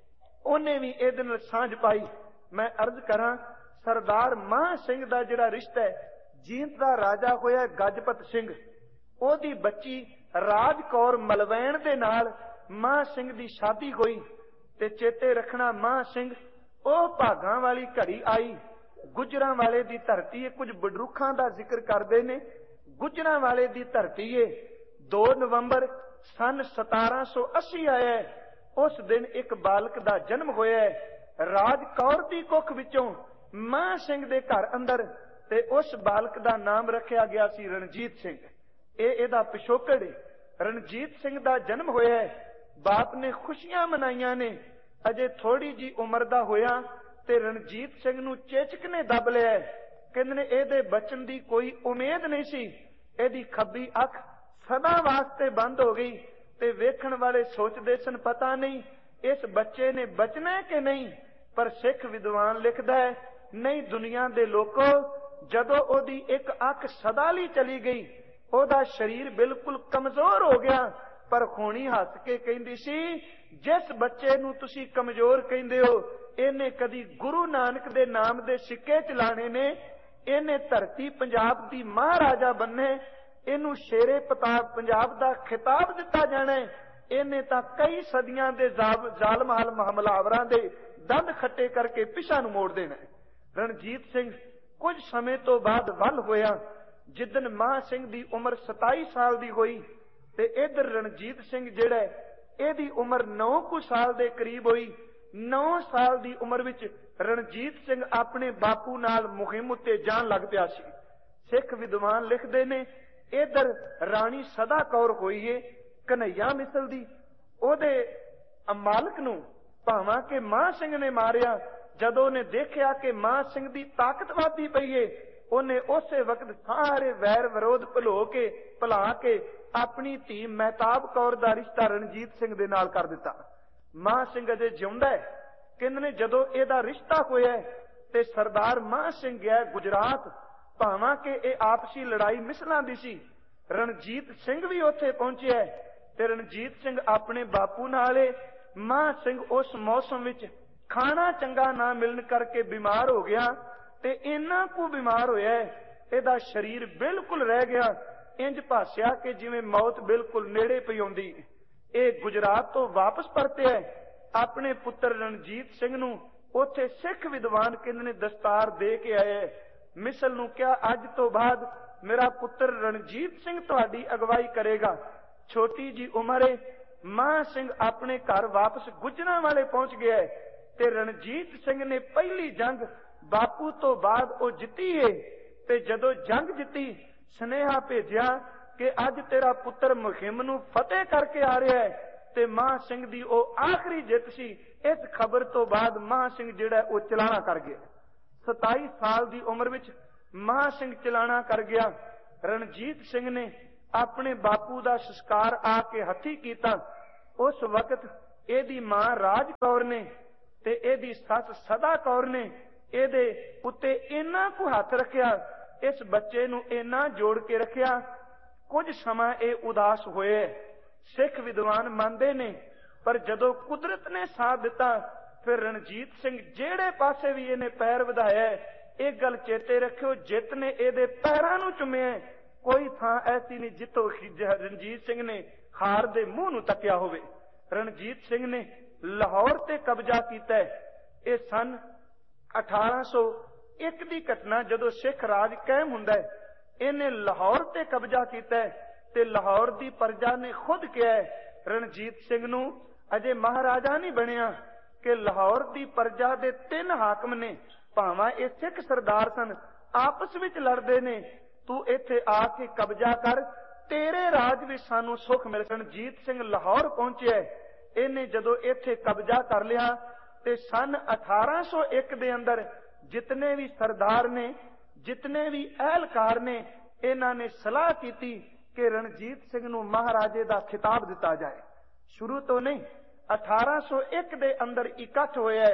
ਉਹਨੇ भी ਇਹਦੇ ਨਾਲ ਸਾਂਝ पाई। मैं अर्ज करा, सरदार माह सिंह दा जेड़ा रिश्ता है जींद दा राजा होया गजपत सिंह, ਉਹਦੀ बच्ची राज कौर मलवैन दे नाल मां सिंह दी शादी हुई। ते चेते रखना मां सिंह ਉਹ ਭਾਗਾਂ वाली घड़ी आई। गुजरां वाले दी धरती है, कुछ बडरूखां दा जिक्र करदे ने। गुजरां वाले दी धरती है। दो नवंबर सन सतारा सौ अस्सी आया है। उस दिन एक बालक दा जन्म होया है राज कौर दी कुख विचों मां सिंह दे घर अंदर। ते उस बालक दा नाम रखिया गया सी रणजीत सिंह। ਇਹ ਇਹਦਾ ਪਿਛੋਕੜ रणजीत सिंह ਦਾ जन्म होया है। बाप ने खुशियां मनाइयां ने। अजे थोड़ी जी उम्र दा होया ते रणजीत सिंह नूं चेचक ने दब लिया। कहंदे ने ਇਹਦੇ बचन दी कोई उम्मीद नहीं सी। ਇਹਦੀ खब्बी अख सदा वास्ते बंद हो गई ते वेखण वाले सोचदे सन पता नहीं इस बच्चे ने बचना है कि नहीं। पर सिख विद्वान लिखदा है, नहीं दुनिया दे लोको, जदों ओदी एक अख सदा लई चली गई ਉਹਦਾ शरीर बिल्कुल कमजोर हो गया। पर खूनी हस के कहती सी, जिस बच्चे नूं तुसी कमजोर कहंदे हो इहने कदी गुरु नानक दे नाम दे सिक्के चलाने ने, इहने धरती पंजाब दी महाराजा बनने, इहनूं शेरे प्रताप पंजाब दा खिताब दिता जाना है। इहने तां कई सदियां दे जालम हमलावरां दे दंद खट्टे करके पिछां नूं मोड़ देना है। रणजीत सिंह कुछ समय तो बाद वल होया। जिदन मां सिंह दी उम्र सताई साल दी होई ते इधर रणजीत सिंह जेड़ा ਇਹਦੀ उम्र नौ कु साल दे करीब होई। नौ साल दी उम्र विच रणजीत सिंह अपने बापू नाल मुहिम उत्ते जान लग पिया सी। सिख विद्वान लिखदे ने इधर राणी सदा कौर होई है कन्हैया मिसल दी। ਉਹਦੇ मालक नूं भावां के मां सिंह ने मारिया। जदों ने देखिया कि मां सिंह दी ताकत वधदी पई है, ਉਹਨੇ ਉਸੇ वक्त सारे वैर विरोध भुलो के भुला के अपनी धी महताब कौर दा रिश्ता रणजीत सिंह दे नाल कर दिता। मां सिंह अजे जिउंदा है। कहंदे ने जदों ਇਹਦਾ रिश्ता होया ते सरदार मां सिंह गया गुजरात। भावां के ਇਹ आपसी लड़ाई मिसलां दी सी, रणजीत सिंह भी उत्थे पहुंचिया ते रणजीत सिंह अपने बापू नाल मां सिंह उस मौसम विच खाना चंगा ना मिलण करके बीमार हो गया ते इन्ना को बीमार होया ਇਹਦਾ शरीर बिल्कुल रह गया। इंज भासिया कि जिवें मौत बिल्कुल नेड़े पई आउंदी। ਇਹ गुजरात तो वापस परते है अपने पुत्र रणजीत सिंह नूं उत्थे सिख विद्वान कहंदे ने दस्तार दे के आए। मिसल नूं क्या अज तो बाद मेरा पुत्र रणजीत सिंह तुहाडी अगवाई करेगा। छोटी जी उम्र है। मां सिंह अपने घर वापस गुजरां वाले पहुंच गया ते रणजीत सिंह ने पहली जंग बापू तो बाद वो जिती है। ते जदों जंग जिती सुनेहा भेजिया कि अज तेरा पुत्र मुहिम नूं फतेह करके आ रहा है ਤੇ ਮਹਾਂ ਸਿੰਘ ਦੀ ਉਹ ਆਖਰੀ ਜਿੱਤ ਸੀ। ਇਸ ਖਬਰ ਤੋਂ ਬਾਅਦ ਮਹਾਂ ਸਿੰਘ ਜਿਹੜਾ ਉਹ ਚਲਾਣਾ ਕਰ ਗਿਆ। ਸਤਾਈ ਸਾਲ ਦੀ ਉਮਰ ਵਿੱਚ ਮਹਾਂ ਸਿੰਘ ਚਲਾਣਾ ਕਰ ਗਿਆ। ਰਣਜੀਤ ਸਿੰਘ ਨੇ ਆਪਣੇ ਬਾਪੂ ਦਾ ਸੰਸਕਾਰ ਆ ਕੇ ਹੱਥੀਂ ਕੀਤਾ। ਉਸ ਵਕਤ ਇਹਦੀ ਮਾਂ ਰਾਜ ਕੌਰ ਨੇ ਤੇ ਇਹਦੀ ਸੱਸ ਸਦਾ ਕੌਰ ਨੇ ਇਹਦੇ ਉੱਤੇ ਇੰਨਾ ਕੁ ਹੱਥ ਰੱਖਿਆ, ਇਸ ਬੱਚੇ ਨੂੰ ਇੰਨਾ ਜੋੜ ਕੇ ਰੱਖਿਆ। ਕੁਝ ਸਮਾਂ ਇਹ ਉਦਾਸ ਹੋਏ। ਸਿੱਖ ਵਿਦਵਾਨ ਮੰਨਦੇ ਨੇ, ਪਰ ਜਦੋਂ ਕੁਦਰਤ ਨੇ ਸਾਥ ਦਿੱਤਾ ਫਿਰ ਰਣਜੀਤ ਸਿੰਘ ਜਿਹੜੇ ਪਾਸੇ ਵੀ ਇਹਨੇ ਪੈਰ ਵਧਾਇਆ, ਇਹ ਗੱਲ ਚੇਤੇ ਰੱਖਿਓ, ਜਿੱਤ ਨੇ ਇਹਦੇ ਪੈਰਾਂ ਨੂੰ ਚੁੰਮਿਆ। ਕੋਈ ਥਾਂ ਐਸੀ ਨਹੀਂ ਜਿੱਥੋਂ ਰਣਜੀਤ ਸਿੰਘ ਨੇ ਹਾਰ ਦੇ ਮੂੰਹ ਨੂੰ ਤੱਕਿਆ ਹੋਵੇ। ਰਣਜੀਤ ਸਿੰਘ ਨੇ ਲਾਹੌਰ ਤੇ ਕਬਜ਼ਾ ਕੀਤਾ। ਇਹ ਸਨ ਅਠਾਰਾਂ ਸੌ ਇੱਕ ਦੀ ਘਟਨਾ, ਜਦੋਂ ਸਿੱਖ ਰਾਜ ਕਾਇਮ ਹੁੰਦਾ। ਇਹਨੇ ਲਾਹੌਰ ਤੇ ਕਬਜ਼ਾ ਕੀਤਾ ਤੇ ਲਾਹੌਰ ਦੀ ਪ੍ਰਜਾ ਨੇ ਖੁਦ ਕਿਹਾ ਰਣਜੀਤ ਸਿੰਘ ਨੂੰ, ਅਜੇ ਮਹਾਰਾਜਾ ਨਹੀਂ ਬਣਿਆ, ਕਿ ਲਾਹੌਰ ਦੀ ਪ੍ਰਜਾ ਦੇ ਤਿੰਨ ਹਾਕਮ ਨੇ, ਭਾਵੇਂ ਇਹ ਸਿੱਖ ਸਰਦਾਰ ਸਨ, ਆਪਸ ਵਿੱਚ ਲੜਦੇ ਨੇ, ਤੂੰ ਇੱਥੇ ਆ ਕੇ ਕਬਜ਼ਾ ਕਰ, ਤੇਰੇ ਰਾਜ ਵਿੱਚ ਸਾਨੂੰ ਸੁੱਖ ਮਿਲ। ਰਣਜੀਤ ਸਿੰਘ ਲਾਹੌਰ ਪਹੁੰਚਿਆ। ਇਹਨੇ ਜਦੋਂ ਇੱਥੇ ਕਬਜ਼ਾ ਕਰ ਲਿਆ ਤੇ ਸਨ ਅਠਾਰਾਂ ਸੌ ਇੱਕ ਦੇ ਅੰਦਰ ਜਿਤਨੇ ਵੀ ਸਰਦਾਰ ਨੇ, ਜਿਤਨੇ ਵੀ ਅਹਿਲਕਾਰ ਨੇ, ਇਹਨਾਂ ਨੇ ਸਲਾਹ ਕੀਤੀ ਕਿ ਰਣਜੀਤ ਸਿੰਘ ਨੂੰ ਮਹਾਰਾਜੇ ਦਾ ਖਿਤਾਬ ਦਿੱਤਾ ਜਾਏ। ਸ਼ੁਰੂ ਤੋਂ ਨਹੀਂ, ਅਠਾਰਾਂ ਸੌ ਇੱਕ ਦੇ ਅੰਦਰ ਇਕੱਠ ਹੋਇਆ।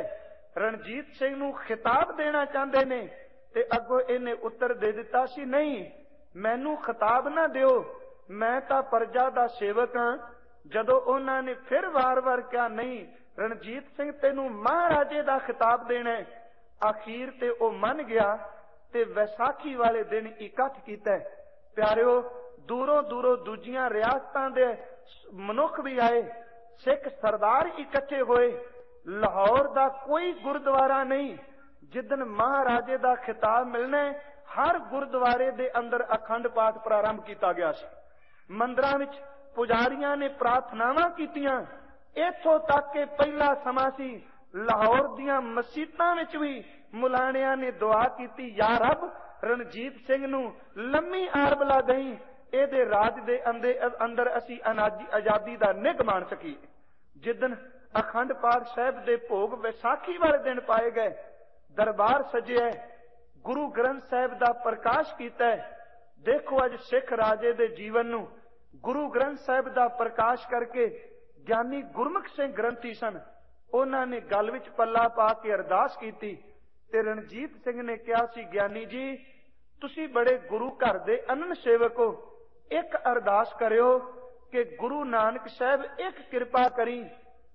ਰਣਜੀਤ ਸਿੰਘ ਨੂੰ ਖਿਤਾਬ ਦੇਣਾ ਚਾਹੁੰਦੇ ਨੇ ਤੇ ਅੱਗੋਂ ਇਹਨੇ ਉੱਤਰ ਦੇ ਦਿੱਤਾ ਸੀ, ਨਹੀਂ, ਮੈਨੂੰ ਖਿਤਾਬ ਨਾ ਦਿਓ, ਮੈਂ ਤਾਂ ਪ੍ਰਜਾ ਦਾ ਸੇਵਕ ਹਾਂ। ਜਦੋਂ ਉਹਨਾਂ ਨੇ ਫਿਰ ਵਾਰ-ਵਾਰ ਕਿਹਾ, ਨਹੀਂ ਰਣਜੀਤ ਸਿੰਘ ਤੈਨੂੰ ਮਹਾਰਾਜੇ ਦਾ ਖਿਤਾਬ ਦੇਣਾ, ਅਖੀਰ ਤੇ ਉਹ ਮੰਨ ਗਿਆ ਤੇ ਵਿਸਾਖੀ ਵਾਲੇ ਦਿਨ ਇਕੱਠ ਕੀਤਾ। ਪਿਆਰਿਓ, ਦੂਰੋਂ ਦੂਰੋਂ ਦੂਜੀਆਂ ਰਿਆਸਤਾਂ ਦੇ ਮਨੁੱਖ ਵੀ ਆਏ, ਸਿੱਖ ਸਰਦਾਰ ਇਕੱਠੇ ਹੋਏ। ਲਾਹੌਰ ਦਾ ਕੋਈ ਗੁਰਦੁਆਰਾ ਨਹੀਂ, ਜਿੱਦਣ ਮਹਾਰਾਜੇ ਦਾ ਖਿਤਾਬ ਮਿਲਣਾ, ਹਰ ਗੁਰਦੁਆਰੇ ਦੇ ਅੰਦਰ ਅਖੰਡ ਪਾਠ ਪ੍ਰਾਰੰਭ ਕੀਤਾ ਗਿਆ ਸੀ। ਮੰਦਰਾਂ ਵਿੱਚ ਪੁਜਾਰੀਆਂ ਨੇ ਪ੍ਰਾਰਥਨਾਵਾਂ ਕੀਤੀਆਂ। ਇੱਥੋਂ ਤੱਕ ਕਿ ਪਹਿਲਾ ਸਮਾਂ ਸੀ ਲਾਹੌਰ ਦੀਆਂ ਮਸੀਤਾਂ ਵਿੱਚ ਵੀ ਮੁਲਾਣਿਆਂ ਨੇ ਦੁਆ ਕੀਤੀ, ਯਾ ਰੱਬ, ਰਣਜੀਤ ਸਿੰਘ ਨੂੰ ਲੰਮੀ ਆਰਬਲਾ ਦੇਈਂ, ਇਹਦੇ ਰਾਜ ਦੇ ਅੰਦਰ ਅਸੀਂ ਆਜ਼ਾਦੀ ਦਾ ਨਿੱਘ ਮਾਣ ਸਕੀਏ। ਜਿੱਦਣ ਅਖੰਡ ਪਾਠ ਸਾਹਿਬ ਦੇ ਭੋਗ ਵਿਸਾਖੀ ਵਾਲੇ ਦਿਨ ਪਾਏ ਗਏ, ਦਰਬਾਰ ਸਜਿਆ, ਗੁਰੂ ਗ੍ਰੰਥ ਸਾਹਿਬ ਦਾ ਪ੍ਰਕਾਸ਼ ਕੀਤਾ। ਦੇਖੋ ਅੱਜ ਸਿੱਖ ਰਾਜੇ ਦੇ ਜੀਵਨ ਨੂੰ ਗੁਰੂ ਗ੍ਰੰਥ ਸਾਹਿਬ ਦਾ ਪ੍ਰਕਾਸ਼ ਕਰਕੇ ਗਿਆਨੀ ਗੁਰਮੁਖ ਸਿੰਘ ਗ੍ਰੰਥੀ ਸਨ, ਉਹਨਾਂ ਨੇ ਗਲ ਵਿੱਚ ਪੱਲਾ ਪਾ ਕੇ ਅਰਦਾਸ ਕੀਤੀ ਤੇ ਰਣਜੀਤ ਸਿੰਘ ਨੇ ਕਿਹਾ ਸੀ, ਗਿਆਨੀ ਜੀ ਤੁਸੀਂ ਬੜੇ ਗੁਰੂ ਘਰ ਦੇ ਅਨੰਨ ਸੇਵਕ ਹੋ, ਇੱਕ ਅਰਦਾਸ ਕਰਿਓ ਕਿ ਗੁਰੂ ਨਾਨਕ ਸਾਹਿਬ ਇੱਕ ਕਿਰਪਾ ਕਰੀ,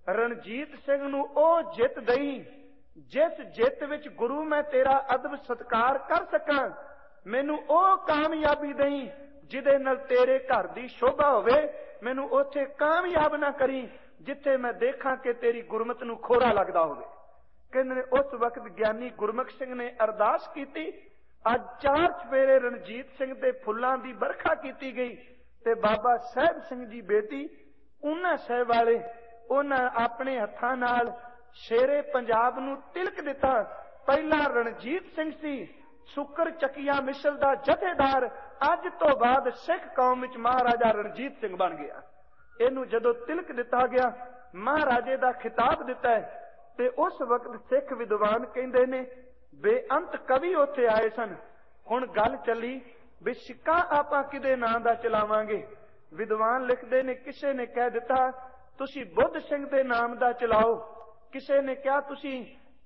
ਰਣਜੀਤ ਸਿੰਘ ਨੂੰ ਉਹ ਜਿੱਤ ਦਈ ਜਿਸ ਜਿੱਤ ਵਿੱਚ ਗੁਰੂ ਮੈਂ ਤੇਰਾ ਅਦਬ ਸਤਿਕਾਰ ਕਰ ਸਕਾਂ, ਮੈਨੂੰ ਉਹ ਕਾਮਯਾਬੀ ਦਈ ਜਿਹਦੇ ਨਾਲ ਤੇਰੇ ਘਰ ਦੀ ਸ਼ੋਭਾ ਹੋਵੇ, ਮੈਨੂੰ ਉੱਥੇ ਕਾਮਯਾਬ ਨਾ ਕਰੀ ਜਿੱਥੇ ਮੈਂ ਦੇਖਾਂ ਕਿ ਤੇਰੀ ਗੁਰਮਤ ਨੂੰ ਖੋਰਾ ਲੱਗਦਾ ਹੋਵੇ। ਕਹਿੰਦੇ ਉਸ ਵਕਤ ਗਿਆਨੀ ਗੁਰਮੁਖ ਸਿੰਘ ਨੇ ਅਰਦਾਸ ਕੀਤੀ। ਅੱਜ ਚਾਰ ਚਫੇਰੇ ਰਣਜੀਤ ਸਿੰਘ ਦੇ ਫੁੱਲਾਂ ਦੀ ਵਰਖਾ ਕੀਤੀ ਗਈ ਤੇ ਬਾਬਾ ਸਾਹਿਬ ਸਿੰਘ ਜੀ ਬੇਟੀ ਉਹਨਾਂ ਸਾਹਿਬ ਵਾਲੇ, ਉਹਨਾਂ ਆਪਣੇ ਹੱਥਾਂ ਨਾਲ ਸ਼ੇਰੇ ਪੰਜਾਬ ਨੂੰ ਤਿਲਕ ਦਿੱਤਾ। ਪਹਿਲਾਂ ਰਣਜੀਤ ਸਿੰਘ ਸੀ, ਸੁੱਕਰ ਚੱਕੀਆ ਮਿਸਲ ਦਾ ਜਥੇਦਾਰ, ਅੱਜ ਤੋਂ ਬਾਅਦ ਸਿੱਖ ਕੌਮ ਵਿੱਚ ਮਹਾਰਾਜਾ ਰਣਜੀਤ ਸਿੰਘ ਬਣ ਗਿਆ। ਇਹਨੂੰ ਜਦੋਂ ਤਿਲਕ ਦਿੱਤਾ ਗਿਆ, ਮਹਾਰਾਜੇ ਦਾ ਖਿਤਾਬ ਦਿੱਤਾ ਹੈ, ਤੇ ਉਸ ਵਕਤ ਸਿੱਖ ਵਿਦਵਾਨ ਕਹਿੰਦੇ ਨੇ ਬੇਅੰਤ ਕਵੀ ਉੱਥੇ ਆਏ ਸਨ। ਹੁਣ ਗੱਲ ਚੱਲੀ ਵੀ ਸਿੱਕਾ ਆਪਾਂ ਕਿਹਦੇ ਨਾਂ ਦਾ ਚਲਾਵਾਂਗੇ। ਵਿਦਵਾਨ ਲਿਖਦੇ ਨੇ, ਕਿਸੇ ਨੇ ਕਹਿ ਦਿੱਤਾ ਤੁਸੀਂ ਬੁੱਧ ਸਿੰਘ ਦੇ ਨਾਮ ਦਾ ਚਲਾਓ, ਕਿਸੇ ਨੇ ਕਿਹਾ ਤੁਸੀਂ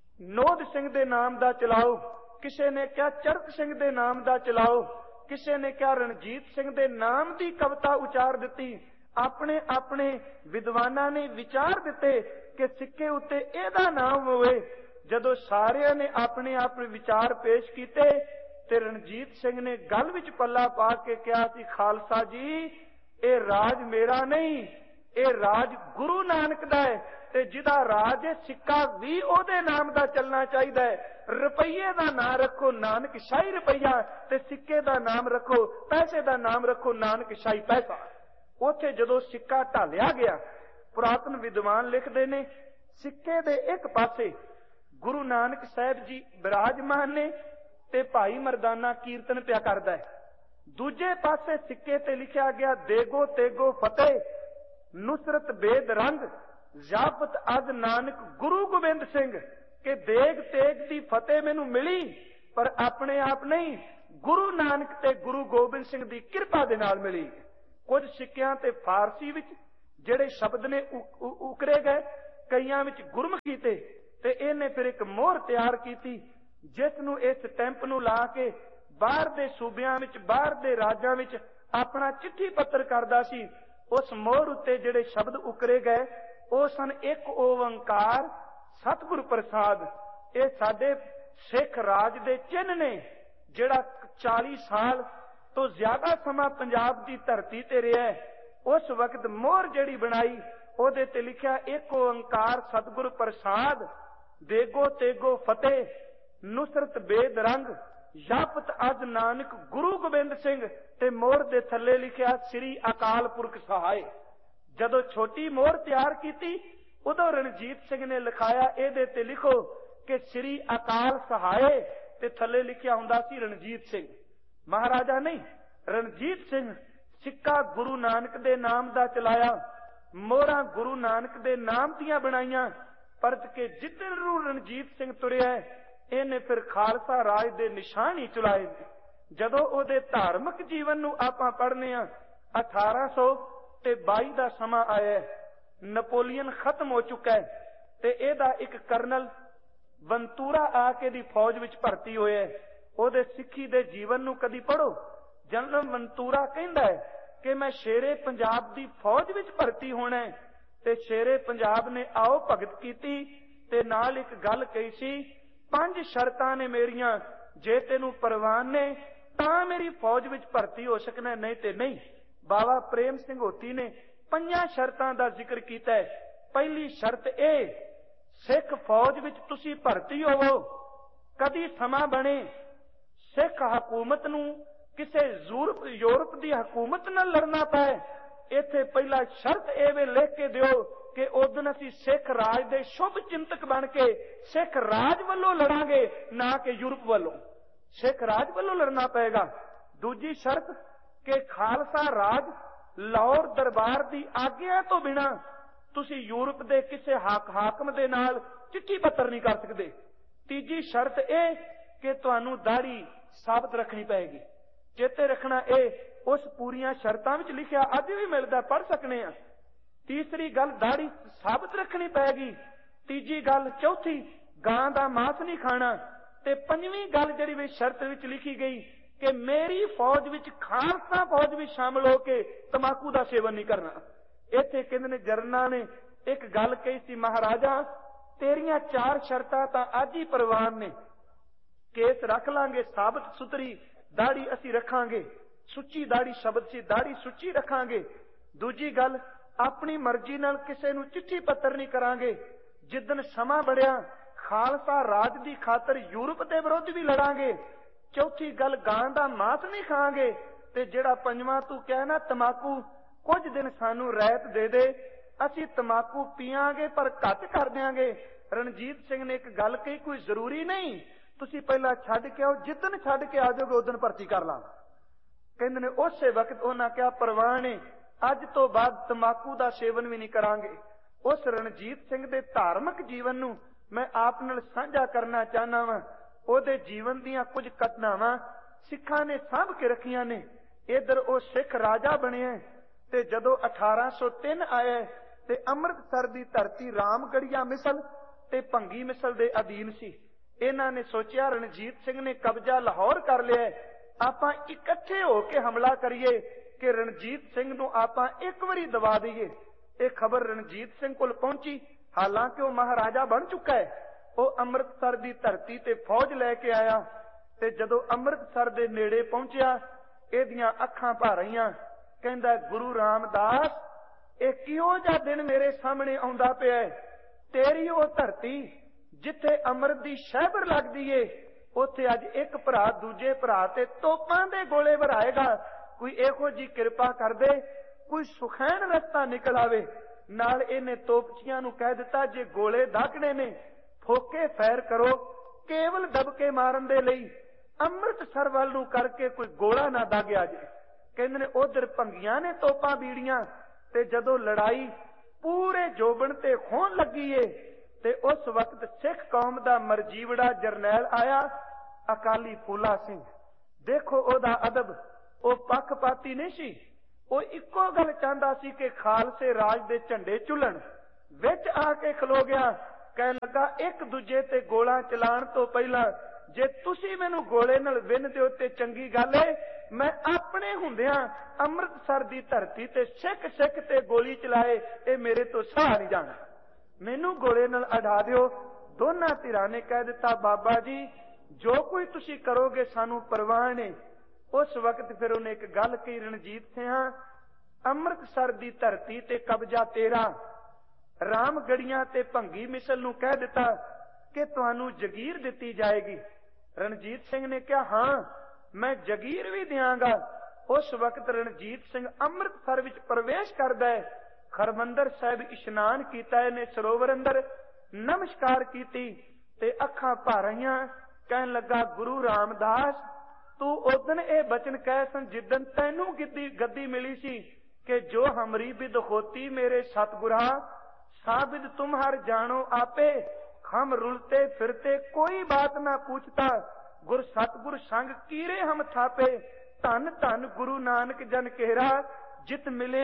ਨੋਦ ਸਿੰਘ ਦੇ ਨਾਮ ਦਾ ਚਲਾਓ, ਕਿਸੇ ਨੇ ਕਿਹਾ ਚਰਤ ਸਿੰਘ ਦੇ ਨਾਮ ਦਾ ਚਲਾਓ, ਕਿਸੇ ਨੇ ਕਿਹਾ ਰਣਜੀਤ ਸਿੰਘ ਦੇ ਨਾਮ ਦੀ ਕਵਿਤਾ ਉਚਾਰ ਦਿੱਤੀ। ਆਪਣੇ ਆਪਣੇ ਵਿਦਵਾਨਾਂ ਨੇ ਵਿਚਾਰ ਦਿੱਤੇ ਕਿ ਸਿੱਕੇ ਉੱਤੇ ਇਹਦਾ ਨਾਮ ਹੋਵੇ। ਜਦੋਂ ਸਾਰਿਆਂ ਨੇ ਆਪਣੇ ਆਪਣੇ ਵਿਚਾਰ ਪੇਸ਼ ਕੀਤੇ ਤੇ ਰਣਜੀਤ ਸਿੰਘ ਨੇ ਗਲ ਵਿੱਚ ਪੱਲਾ ਪਾ ਕੇ ਕਿਹਾ ਸੀ, ਖਾਲਸਾ ਜੀ ਇਹ ਰਾਜ ਮੇਰਾ ਨਹੀਂ, ਇਹ ਰਾਜ ਗੁਰੂ ਨਾਨਕ ਦਾ ਹੈ, ਤੇ ਜਿਹਦਾ ਰਾਜ ਹੈ ਸਿੱਕਾ ਵੀ ਉਹਦੇ ਨਾਮ ਦਾ ਚੱਲਣਾ ਚਾਹੀਦਾ ਹੈ। ਰੁਪਈਏ ਦਾ ਨਾਮ ਰੱਖੋ ਨਾਨਕ ਸ਼ਾਹੀ ਰੁਪਈਆ, ਤੇ ਸਿੱਕੇ ਦਾ ਨਾਮ ਰੱਖੋ, ਪੈਸੇ ਦਾ ਨਾਮ ਰੱਖੋ ਨਾਨਕ ਸ਼ਾਹੀ ਪੈਸਾ। ਉੱਥੇ ਜਦੋਂ ਸਿੱਕਾ ਢਾਲਿਆ ਗਿਆ, ਪੁਰਾਤਨ ਵਿਦਵਾਨ ਲਿਖਦੇ ਨੇ ਸਿੱਕੇ ਦੇ ਇੱਕ ਪਾਸੇ ਗੁਰੂ ਨਾਨਕ ਸਾਹਿਬ ਜੀ ਬਿਰਾਜਮਾਨ ਨੇ ਤੇ ਭਾਈ ਮਰਦਾਨਾ ਕੀਰਤਨ ਪਿਆ ਕਰਦਾ ਹੈ, ਦੂਜੇ ਪਾਸੇ ਸਿੱਕੇ ਤੇ ਲਿਖਿਆ ਗਿਆ ਦੇਗੋ ਤੇਗੋ ਫਤਿਹ, नुसरत बेद रंग जापत अज नानक गुरु गोबिंद सिंह के देग तेग दी फतेह मैनू मिली पर अपने आप नहीं, गुरु नानक ते गुरु गोबिंद सिंह दी किरपा दे नाल मिली। कुछ सिक्कियां ते फारसी विच ਜਿਹੜੇ शब्द ने उकरे गए, कईयां विच गुरमुखी ते ते इहने फिर एक मोहर तैयार की जिस नूं इस स्टैंप नूं ला के बाहर दे सूबियां विच बाहर दे राज्यां विच अपना चिट्ठी पत्र करदा सी। उस मोहर उत्ते जिहड़े शब्द उकरे गए ਉਹ सन एक ओंकार सतगुर प्रसाद। ये साडे सिख राज दे चिन्ह ने जिहड़ा चाली साल तो ज्यादा समा पंजाब की धरती ते रहा है। उस वक्त मोहर जिहड़ी बनाई ਉਹਦੇ ਤੇ लिखिया एक ओंकार सतगुर प्रसाद देगो तेगो फतेह नुसरत बेद रंग जापत अज नानक गुरु गोबिंद सिंह ते मोहर दे थल्ले लिखिया श्री अकाल पुरख सहाय। जदों छोटी मोहर तैयार की उदों रणजीत सिंह ने लिखाया ਇਹਦੇ ਤੇ लिखो कि श्री अकाल सहाय ते थल्ले लिखिया हुंदा सी रणजीत सिंह। महाराजा नहीं, रणजीत सिंह सिक्का गुरु नानक दे नाम दा चलाया, मोहरा गुरु नानक दे नाम दियां बनाईयां, परत के जिधर नूं रणजीत सिंह तुरिया इहने फिर खालसा राज दे निशान ही चलाए। जदों उहदे धार्मिक जीवन नूं आपां पढ़ने आ अठारह सौ ते बाई दा समा आया, नपोलियन खत्म हो चुका है ते इहदा एक करनल ਬੰਤੂਰਾ आ के दी फौज विच भर्ती होया। ਉਹਦੇ सिक्खी दे जीवन नूं कदी पढ़ो। जनरल ਬੰਤੂਰਾ कहंदा है कि मैं शेरे पंजाब दी फौज विच भर्ती होना है ते शेरे पंजाब ने आओ भगत कीती ते नाल एक गल कही सी, पंज शर्तां ने मेरियां, जे तेनू परवान ने तां मेरी फौज विच भर्ती हो सकना, नहीं ते नहीं। बाबा प्रेम सिंह होती ने पंजां शर्तां दा जिक्र कीता है। पहली शर्त ए सिख फौज विच तुसी भर्ती होवो, कदी समा बने सिख हकूमत नूं किसे यूरोप यूरोप दी हकूमत नाल लड़ना पाए, इत्थे पहला शर्त ए वे लिख के दिओ कि उदन असीं सिख राज दे शुभ चिंतक बन के सिख राज वल्लों लड़ांगे, ना कि यूरोप वल्लों। सिख राज वल्लों लड़ना पएगा। दूजी शर्त कि खालसा राज लाहौर दरबार दी आग्या तो बिना तुसी यूरोप दे किसे हाक हाकम दे नाल चिट्ठी पत्र नहीं कर सकते। तीजी शर्त ए कि तुहानू दाढ़ी साबित रखनी पएगी। चेते रखना ए उस पूरियां शर्तां विच लिखिया अज भी मिलदा, पढ़ सकने आ। तीसरी गल दाढ़ी साबित रखनी पएगी। तीजी गल चौथी गां दा मांस नहीं खाना ते पंजवीं गल जिहड़ी वी शर्त विच लिखी गई कि मेरी फौज विच खालसा फौज भी शामिल होके तंबाकू दा सेवन नहीं करना। इत्थे कहंदे ने जरना ने एक गल कही सी, महाराजा तेरियां चार शर्तां तां अज ही परवान ने, केस रख लांगे साबित सुथरी, दाढ़ी असी रखांगे, सुच्ची दाढ़ी शब्द सी, दाढ़ी सुच्ची रखांगे। दूजी गल अपनी मर्जी नाल किसे नूं चिट्ठी पत्र नहीं करांगे। जिदन समा बढ़िया खालसा राज दी खातर यूरोप दे विरुद्ध भी लड़ांगे। चौथी गल गां दा मांस नहीं खांगे ते जिहड़ा पंजवां तू कहना तंबाकू, कुछ दिन सानू रैत दे दे, असी तंबाकू पीआंगे पर घट कर देंगे। रणजीत सिंह ने एक गल कही, कोई जरूरी नहीं तुसी पहला छड्ड के आओ, जिदन छड्ड के आ जाओगे उदन भर्ती कर लांगे। कहंदे ने उस वक्त उन्हां कहा परवान है, अज तो बाद तंबाकू दा सेवन भी नहीं करांगे। उस रणजीत सिंह दे धार्मिक जीवन नूं मैं आप नाल साझा करना चाहना वां। ਉਹਦੇ जीवन ਦੀਆਂ कुछ घटनावां सिखां ने साਂਭ के रखियां ने। इधर ਉਹ सिख राजा बनिया ते जदों अठारह सौ तीन आया ते अमृतसर दी धरती रामगढ़िया मिसल ते भंगी मिसल दे अधीन सी। इन्हां ने सोचिया रणजीत सिंह ने कब्जा लाहौर कर लिया, आपां इकट्ठे होके हमला करिए कि रणजीत सिंह नूं आपां एक वारी दबा दईए। ये खबर रणजीत सिंह कोल पहुंची, हालांकि वह महाराजा बन चुका है। वह अमृतसर की धरती ते फौज लैके आया ते जदों अमृतसर दे नेड़े पहुंचिया इहदियां अखां भर आईयां। कहंदा गुरु रामदास, ये किहो जिहा दिन मेरे सामने आउंदा पिया है। तेरी वो धरती जिथे अमृत दी शहबर लगदी है, उत्थे अज एक भरा दूजे भरा ते तोपां दे गोले भराएगा। कोई इहो जी किरपा कर दे, कोई सुखैन रस्ता निकल आवे। नाल इहने तोपचियां नूं कह दिता, जे गोले दागणे ने फोके फैर करो, केवल दबके मारन दे लई अमृतसर वल नूं करके कोई गोला ना दागिया जे। कहंदे ने उधर भंगियां ने तोपां बीड़ियां ਤੇ ਜਦੋਂ ਲੜਾਈ ਪੂਰੇ ਜੋਬਨ ਤੇ ਹੋਣ ਲੱਗੀ ਏ ਤੇ ਉਸ ਵਕਤ ਸਿੱਖ ਕੌਮ ਦਾ ਮਰਜੀਵੜਾ ਜਰਨੈਲ ਆਇਆ, ਅਕਾਲੀ ਫੂਲਾ ਸਿੰਘ। ਦੇਖੋ ਉਹਦਾ ਅਦਬ, ਉਹ ਪੱਖਪਾਤੀ ਨਹੀਂ ਸੀ। ਉਹ ਇੱਕੋ ਗੱਲ ਚਾਹੁੰਦਾ ਸੀ ਕਿ ਖਾਲਸੇ ਰਾਜ ਦੇ ਝੰਡੇ ਝੁੱਲਣ। ਵਿੱਚ ਆ ਕੇ ਖਲੋ ਗਿਆ, ਕਹਿਣ ਲੱਗਾ ਇੱਕ ਦੂਜੇ ਤੇ ਗੋਲਾ ਚਲਾਉਣ ਤੋਂ ਪਹਿਲਾਂ ਜੇ ਤੁਸੀਂ ਮੈਨੂੰ ਗੋਲੇ ਨਾਲ ਵਿੰਨ ਦਿਓ ਤੇ ਚੰਗੀ ਗੱਲ ਏ, ਮੈਂ ਆਪਣੇ ਹੁੰਦਿਆਂ ਅੰਮ੍ਰਿਤਸਰ ਦੀ ਧਰਤੀ ਤੇ ਸਿੱਖ ਸਿੱਖ ਤੇ ਗੋਲੀ ਚਲਾਏ, ਇਹ ਮੇਰੇ ਤੋਂ ਸਹਾ ਨਹੀਂ ਜਾਣਾ, ਮੈਨੂੰ ਗੋਲੇ ਨਾਲ ਅਡਾ ਦਿਓ। ਦੋਨਾਂ ਧਿਰਾਂ ਨੇ ਕਹਿ ਦਿੱਤਾ, ਬਾਬਾ ਜੀ ਜੋ ਕੋਈ ਤੁਸੀਂ ਕਰੋਗੇ ਸਾਨੂੰ ਪਰਵਾਹ ਨਹੀਂ। ਉਸ ਵਕਤ ਫਿਰ ਉਹਨੇ ਇੱਕ ਗੱਲ ਕਹੀ, ਰਣਜੀਤ ਸਿੰਘਾਂ, ਅੰਮ੍ਰਿਤਸਰ ਦੀ ਧਰਤੀ ਤੇ ਕਬਜ਼ਾ ਤੇਰਾ। ਰਾਮਗੜੀਆਂ ਤੇ ਭੰਗੀ ਮਿਸਲ ਨੂੰ ਕਹਿ ਦਿੱਤਾ ਕਿ ਤੁਹਾਨੂੰ ਜਗੀਰ ਦਿੱਤੀ ਜਾਏਗੀ। ਰਣਜੀਤ ਸਿੰਘ ਨੇ ਕਿਹਾ, ਹਾਂ ਮੈਂ ਜਗੀਰ ਵੀ ਦਿਆਂਗਾ। ਉਸ ਵਕਤ ਰਣਜੀਤ ਸਿੰਘ ਅੰਮ੍ਰਿਤਸਰ ਵਿੱਚ ਪ੍ਰਵੇਸ਼ ਕਰਦਾ ਹੈ। ਹਰਿਮੰਦਰ ਸਾਹਿਬ ਇਸ਼ਨਾਨ ਕੀਤਾ ਇਹਨੇ ਸਰੋਵਰ ਅੰਦਰ, ਨਮਸਕਾਰ ਕੀਤੀ ਤੇ ਅੱਖਾਂ ਭਰ ਆਈਆਂ। ਕਹਿਣ ਲੱਗਾ, ਗੁਰੂ ਰਾਮਦਾਸ ਤੂੰ ਉਦਨ ਇਹ ਬਚਨ ਕਹਿ ਸਨ ਜਿੱਦਨ ਤੈਨੂੰ ਗੱਦੀ ਗੱਦੀ ਮਿਲੀ ਸੀ ਕਿ ਜੋ ਹਮਰੀ ਬਿਦ ਹੋਤੀ ਮੇਰੇ ਸਤਿਗੁਰਾ ਸਾਬਿਦ ਤੁਮ ਹਰ ਜਾਣੋ ਆਪੇ, ਹਮ ਰੁਲਤੇ ਫਿਰਤੇ ਕੋਈ ਬਾਤ ਨਾ ਪੁੱਛਤਾ, ਗੁਰ ਸਤਿਗੁਰ ਸੰਗ ਕੀਰੇ ਹਮ ਥਾਪੇ, ਧੰਨ ਧੰਨ ਗੁਰੂ ਨਾਨਕ ਜਨ ਕੇਰਾ, ਜਿਤ ਮਿਲੇ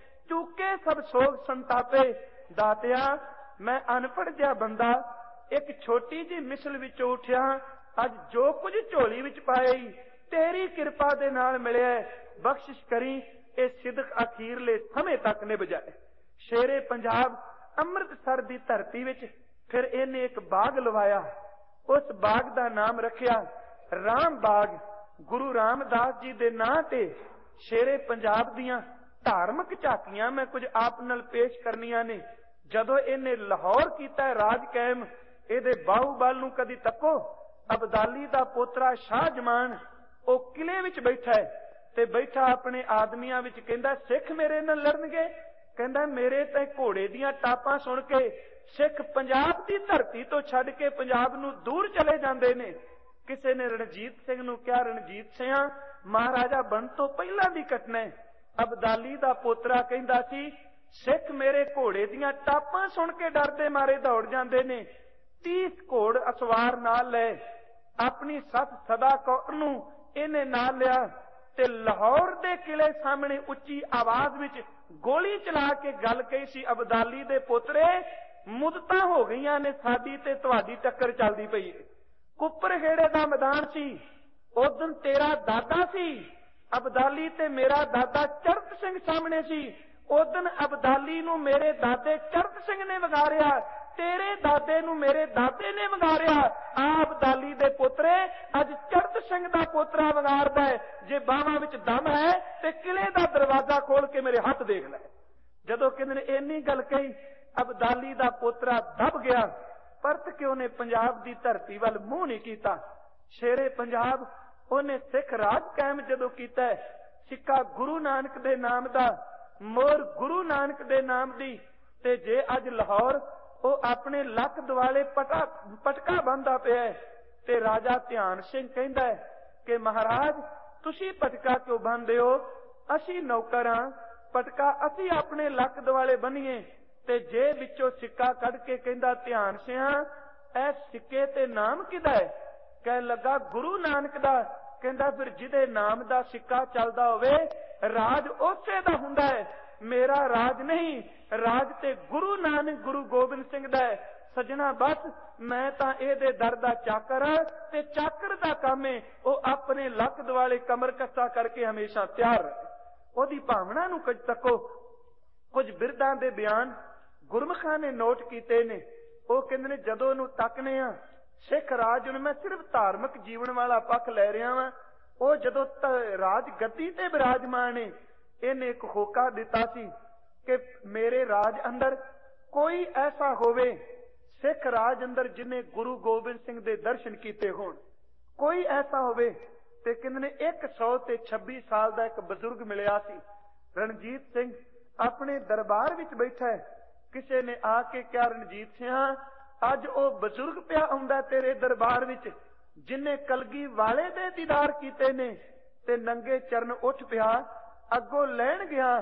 ਚੂਕੇ ਸਭ ਸੋਗ ਸੰਤਾਪੇ। ਦਾਤਿਆ ਮੈਂ ਅਨਪੜ੍ਹ ਜਿਹਾ ਬੰਦਾ ਇੱਕ ਛੋਟੀ ਜਿਹੀ ਮਿਸਲ ਵਿੱਚੋਂ ਉੱਠਿਆ, ਅੱਜ ਜੋ ਕੁਝ ਝੋਲੀ ਵਿੱਚ ਪਾਇਆ ਤੇਰੀ ਕਿਰਪਾ ਦੇ ਨਾਲ ਮਿਲਿਆ, ਬਖਸ਼ਿਸ਼ ਕਰੀ ਇਹ ਸਿਦਕ ਅਖੀਰਲੇ ਸਮੇਂ ਤੱਕ ਨਿਭ ਜਾਏ। ਸ਼ੇਰੇ ਪੰਜਾਬ ਅੰਮ੍ਰਿਤਸਰ ਦੀ ਧਰਤੀ ਵਿੱਚ ਫਿਰ ਇਹਨੇ ਇੱਕ ਬਾਗ ਲਵਾਇਆ। ਉਸ ਬਾਗ ਦਾ ਨਾਮ ਰੱਖਿਆ ਰਾਮ ਬਾਗ। ਗੁਰੂ ਰਾਮਦਾਸ ਜੀ ਦੇ ਨਾਂ ਤੇ ਸ਼ੇਰੇ ਪੰਜਾਬ ਦੀਆਂ ਧਾਰਮਿਕ ਝਾਕੀਆਂ ਮੈਂ ਕੁਝ ਆਪ ਨਾਲ ਪੇਸ਼ ਕਰਨੀਆਂ ਨੇ। ਜਦੋਂ ਇਹਨੇ ਲਾਹੌਰ ਕੀਤਾ ਰਾਜ ਕਾਇਮ, ਇਹਦੇ ਬਾਹੂਬਲ ਨੂੰ ਕਦੀ ਤੱਕੋ। ਅਬਦਾਲੀ ਦਾ ਪੋਤਰਾ ਸ਼ਾਹਜਮਾਨ ਉਹ ਕਿਲੇ ਵਿੱਚ ਬੈਠਾ ਹੈ ਤੇ ਬੈਠਾ ਆਪਣੇ ਆਦਮੀਆਂ ਵਿੱਚ ਕਹਿੰਦਾ, ਸਿੱਖ ਮੇਰੇ ਨਾਲ ਲੜਨਗੇ? ਕਹਿੰਦਾ, ਮੇਰੇ ਤਾਂ ਘੋੜੇ ਦੀਆਂ ਟਾਪਾਂ ਸੁਣ ਕੇ ਸਿੱਖ ਪੰਜਾਬ ਦੀ ਧਰਤੀ ਤੋਂ ਛੱਡ ਕੇ ਪੰਜਾਬ ਨੂੰ ਦੂਰ ਚਲੇ ਜਾਂਦੇ ਨੇ। ਕਿਸੇ ਨੇ ਰਣਜੀਤ ਸਿੰਘ ਨੂੰ ਕਿਹਾ, ਰਣਜੀਤ ਸਿੰਘਾਂ ਮਹਾਰਾਜਾ ਬਣ ਤੋਂ ਪਹਿਲਾਂ ਦੀ ਘਟਨਾ ਹੈ। ਅਬਦਾਲੀ ਦਾ ਪੋਤਰਾ ਕਹਿੰਦਾ ਸੀ, ਸਿੱਖ ਮੇਰੇ ਘੋੜੇ ਦੀਆਂ ਟਾਪਾਂ ਸੁਣ ਕੇ ਡਰਦੇ ਮਾਰੇ ਦੌੜ ਜਾਂਦੇ ਨੇ। ਤੀਸ ਘੋੜ ਅਸਵਾਰ ਨਾਲ ਲੈ, ਆਪਣੀ ਸੱਸ ਸਦਾ ਕੌਰ ਨੂੰ ਇਹਨੇ ਨਾਲ ਲਿਆ ਤੇ ਲਾਹੌਰ ਦੇ ਕਿਲੇ ਸਾਹਮਣੇ ਉੱਚੀ ਆਵਾਜ਼ ਵਿੱਚ ਗੋਲੀ ਚਲਾ ਕੇ ਗੱਲ ਕਹੀ ਸੀ, ਅਬਦਾਲੀ ਦੇ ਪੋਤਰੇ ਮੁੱਦਤਾਂ ਹੋ ਗਈਆਂ ਨੇ, ਸਾਡੀ ਤੇ ਤੁਹਾਡੀ ਟੱਕਰ ਚੱਲਦੀ ਪਈ ਹੈ। ਕੁੱਪਰਖੇੜੇ ਦਾ ਮੈਦਾਨ ਸੀ, ਉਦੋਂ ਤੇਰਾ ਦਾਦਾ ਸੀ ਅਬਦਾਲੀ ਤੇ ਮੇਰਾ ਦਾਦਾ ਚੜਤ ਸਿੰਘ ਸਾਹਮਣੇ ਸੀ। ਉਦੋਂ ਅਬਦਾਲੀ ਨੂੰ ਮੇਰੇ ਦਾਦੇ ਚੜਤ ਸਿੰਘ ਨੇ ਵਿਗਾੜਿਆ, ਤੇਰੇ ਦਾਦੇ ਨੂੰ ਮੇਰੇ ਦਾਦੇ ਨੇ ਵਿਗਾੜਿਆ। ਆ ਅਬਦਾਲੀ ਦੇ ਪੋਤਰੇ ਅੱਜ ਚੜਤ ਸਿੰਘ ਦਾ ਪੋਤਰਾ ਵਿਗਾੜਦਾ ਹੈ। ਜੇ ਬਾਹਾਂ ਵਿੱਚ ਦਮ ਹੈ ਤੇ ਕਿਲੇ ਦਾ ਦਰਵਾਜ਼ਾ ਖੋਲ ਕੇ ਮੇਰੇ ਹੱਥ ਦੇਖ ਲੈ। ਜਦੋਂ ਕਹਿੰਦੇ ਨੇ ਇੰਨੀ ਗੱਲ ਕਹੀ, ਅਬਦਾਲੀ ਦਾ ਪੋਤਰਾ ਦਬ ਗਿਆ। ਪਰਤ ਕੇ ਉਹਨੇ ਪੰਜਾਬ ਦੀ ਧਰਤੀ ਵੱਲ ਮੂੰਹ ਨਹੀਂ ਕੀਤਾ। ਸ਼ੇਰੇ ਪੰਜਾਬ ਉਹਨੇ ਸਿੱਖ ਰਾਜ ਕਾਇਮ ਜਦੋਂ ਕੀਤਾ, ਸਿੱਕਾ ਗੁਰੂ ਨਾਨਕ ਦੇ ਨਾਮ ਦਾ, ਮੋਹਰ ਗੁਰੂ ਨਾਨਕ ਦੇ ਨਾਮ ਦੀ। ਤੇ ਜੇ ਅੱਜ ਲਾਹੌਰ ਉਹ ਆਪਣੇ ਲੱਕ ਦੁਆਲੇ ਪਟਾ ਪਟਕਾ ਬੰਨਦਾ ਪਿਆ ਤੇ ਰਾਜਾ ਧਿਆਨ ਸਿੰਘ ਕਹਿੰਦਾ ਕਿ ਮਹਾਰਾਜ ਤੁਸੀਂ ਪਟਕਾ ਕਿਉਂ ਬੰਨਦੇ ਹੋ? ਅਸੀਂ ਨੌਕਰ ਹਾਂ, ਪਟਕਾ ਅਸੀਂ ਆਪਣੇ ਲੱਕ ਦੁਆਲੇ ਬੰਨੀਏ। ਤੇ ਜੇ ਵਿੱਚੋਂ ਸਿੱਕਾ ਕੱਢ ਕੇ ਕਹਿੰਦਾ, ਧਿਆਨ ਸਿੰਘਾਂ ਇਹ ਸਿੱਕੇ ਤੇ ਨਾਮ ਕਿਹਦਾ ਹੈ? ਕਹਿਣ ਲੱਗਾ, ਗੁਰੂ ਨਾਨਕ ਦਾ। ਕਹਿੰਦਾ, ਫਿਰ ਜਿਹਦੇ ਨਾਮ ਦਾ ਸਿੱਕਾ ਚੱਲਦਾ ਹੋਵੇ ਰਾਜ ਉਸੇ ਦਾ ਹੁੰਦਾ ਹੈ। ਮੇਰਾ ਰਾਜ ਨਹੀਂ, ਰਾਜ ਤੇ ਗੁਰੂ ਨਾਨਕ ਗੁਰੂ ਗੋਬਿੰਦ ਸਿੰਘ ਦਾ ਹੈ। ਸੱਜਣਾ ਬਸ ਮੈਂ ਤਾਂ ਇਹਦੇ ਦਰ ਦਾ ਚਾਕਰ ਹਾਂ ਤੇ ਚਾਕਰ ਦਾ ਕੰਮ ਹੈ ਉਹ ਆਪਣੇ ਲੱਕ ਦੁਆਲੇ ਕਮਰ ਕੱਸਾ ਕਰਕੇ ਹਮੇਸ਼ਾ ਤਿਆਰ ਰਹੇ। ਉਹਦੀ ਭਾਵਨਾ ਨੂੰ ਕੁਝ ਤੱਕੋ। ਕੁਝ ਬਿਰਦਾਂ ਦੇ ਬਿਆਨ ਗੁਰਮੁਖਾਂ ਨੇ ਨੋਟ ਕੀਤੇ ਨੇ। ਉਹ ਕਹਿੰਦੇ ਨੇ ਜਦੋਂ ਉਹਨੂੰ ਤੱਕਨੇ ਆ ਸਿੱਖ ਰਾਜ ਨੂੰ, ਮੈਂ ਸਿਰਫ ਧਾਰਮਿਕ ਜੀਵਨ ਵਾਲਾ ਪੱਖ ਲੈ ਰਿਹਾ ਵਾਂ, ਉਹ ਜਦੋਂ ਰਾਜ ਗੱਦੀ ਤੇ ਬਿਰਾਜਮਾਨ ਹੈ, ਇਹਨੇ ਇੱਕ ਹੋਕਾ ਦਿੱਤਾ ਸੀ ਕਿ ਮੇਰੇ ਰਾਜ ਅੰਦਰ ਕੋਈ ਐਸਾ ਹੋਵੇ, ਸਿੱਖ ਰਾਜ ਅੰਦਰ ਜਿਹਨੇ ਗੁਰੂ ਗੋਬਿੰਦ ਸਿੰਘ ਦੇ ਦਰਸ਼ਨ ਕੀਤੇ ਹੋਣ, ਕੋਈ ਐਸਾ ਹੋਵੇ। ਤੇ ਕਹਿੰਦੇ ਨੇ ਇੱਕ ਸੌ ਤੇ ਛੱਬੀ ਸਾਲ ਦਾ ਇੱਕ ਬਜ਼ੁਰਗ ਮਿਲਿਆ ਸੀ। ਰਣਜੀਤ ਸਿੰਘ ਆਪਣੇ ਦਰਬਾਰ ਵਿੱਚ ਬੈਠਾ ਹੈ। ਕਿਸੇ ਨੇ ਆ ਕੇ ਕਿਹਾ, ਰਣਜੀਤ ਸਿੰਘਾਂ ਅੱਜ ਉਹ ਬਜ਼ੁਰਗ ਪਿਆ ਆਉਂਦਾ ਤੇਰੇ ਦਰਬਾਰ ਵਿੱਚ ਜਿਨੇ ਕਲਗੀ ਵਾਲੇ ਦੇ ਦੀਦਾਰ ਕੀਤੇ ਨੇ। ਤੇ ਨੰਗੇ ਚਰਨ ਉੱਠ ਪਿਆ, ਅੱਗੋਂ ਲੈਣ ਗਿਆ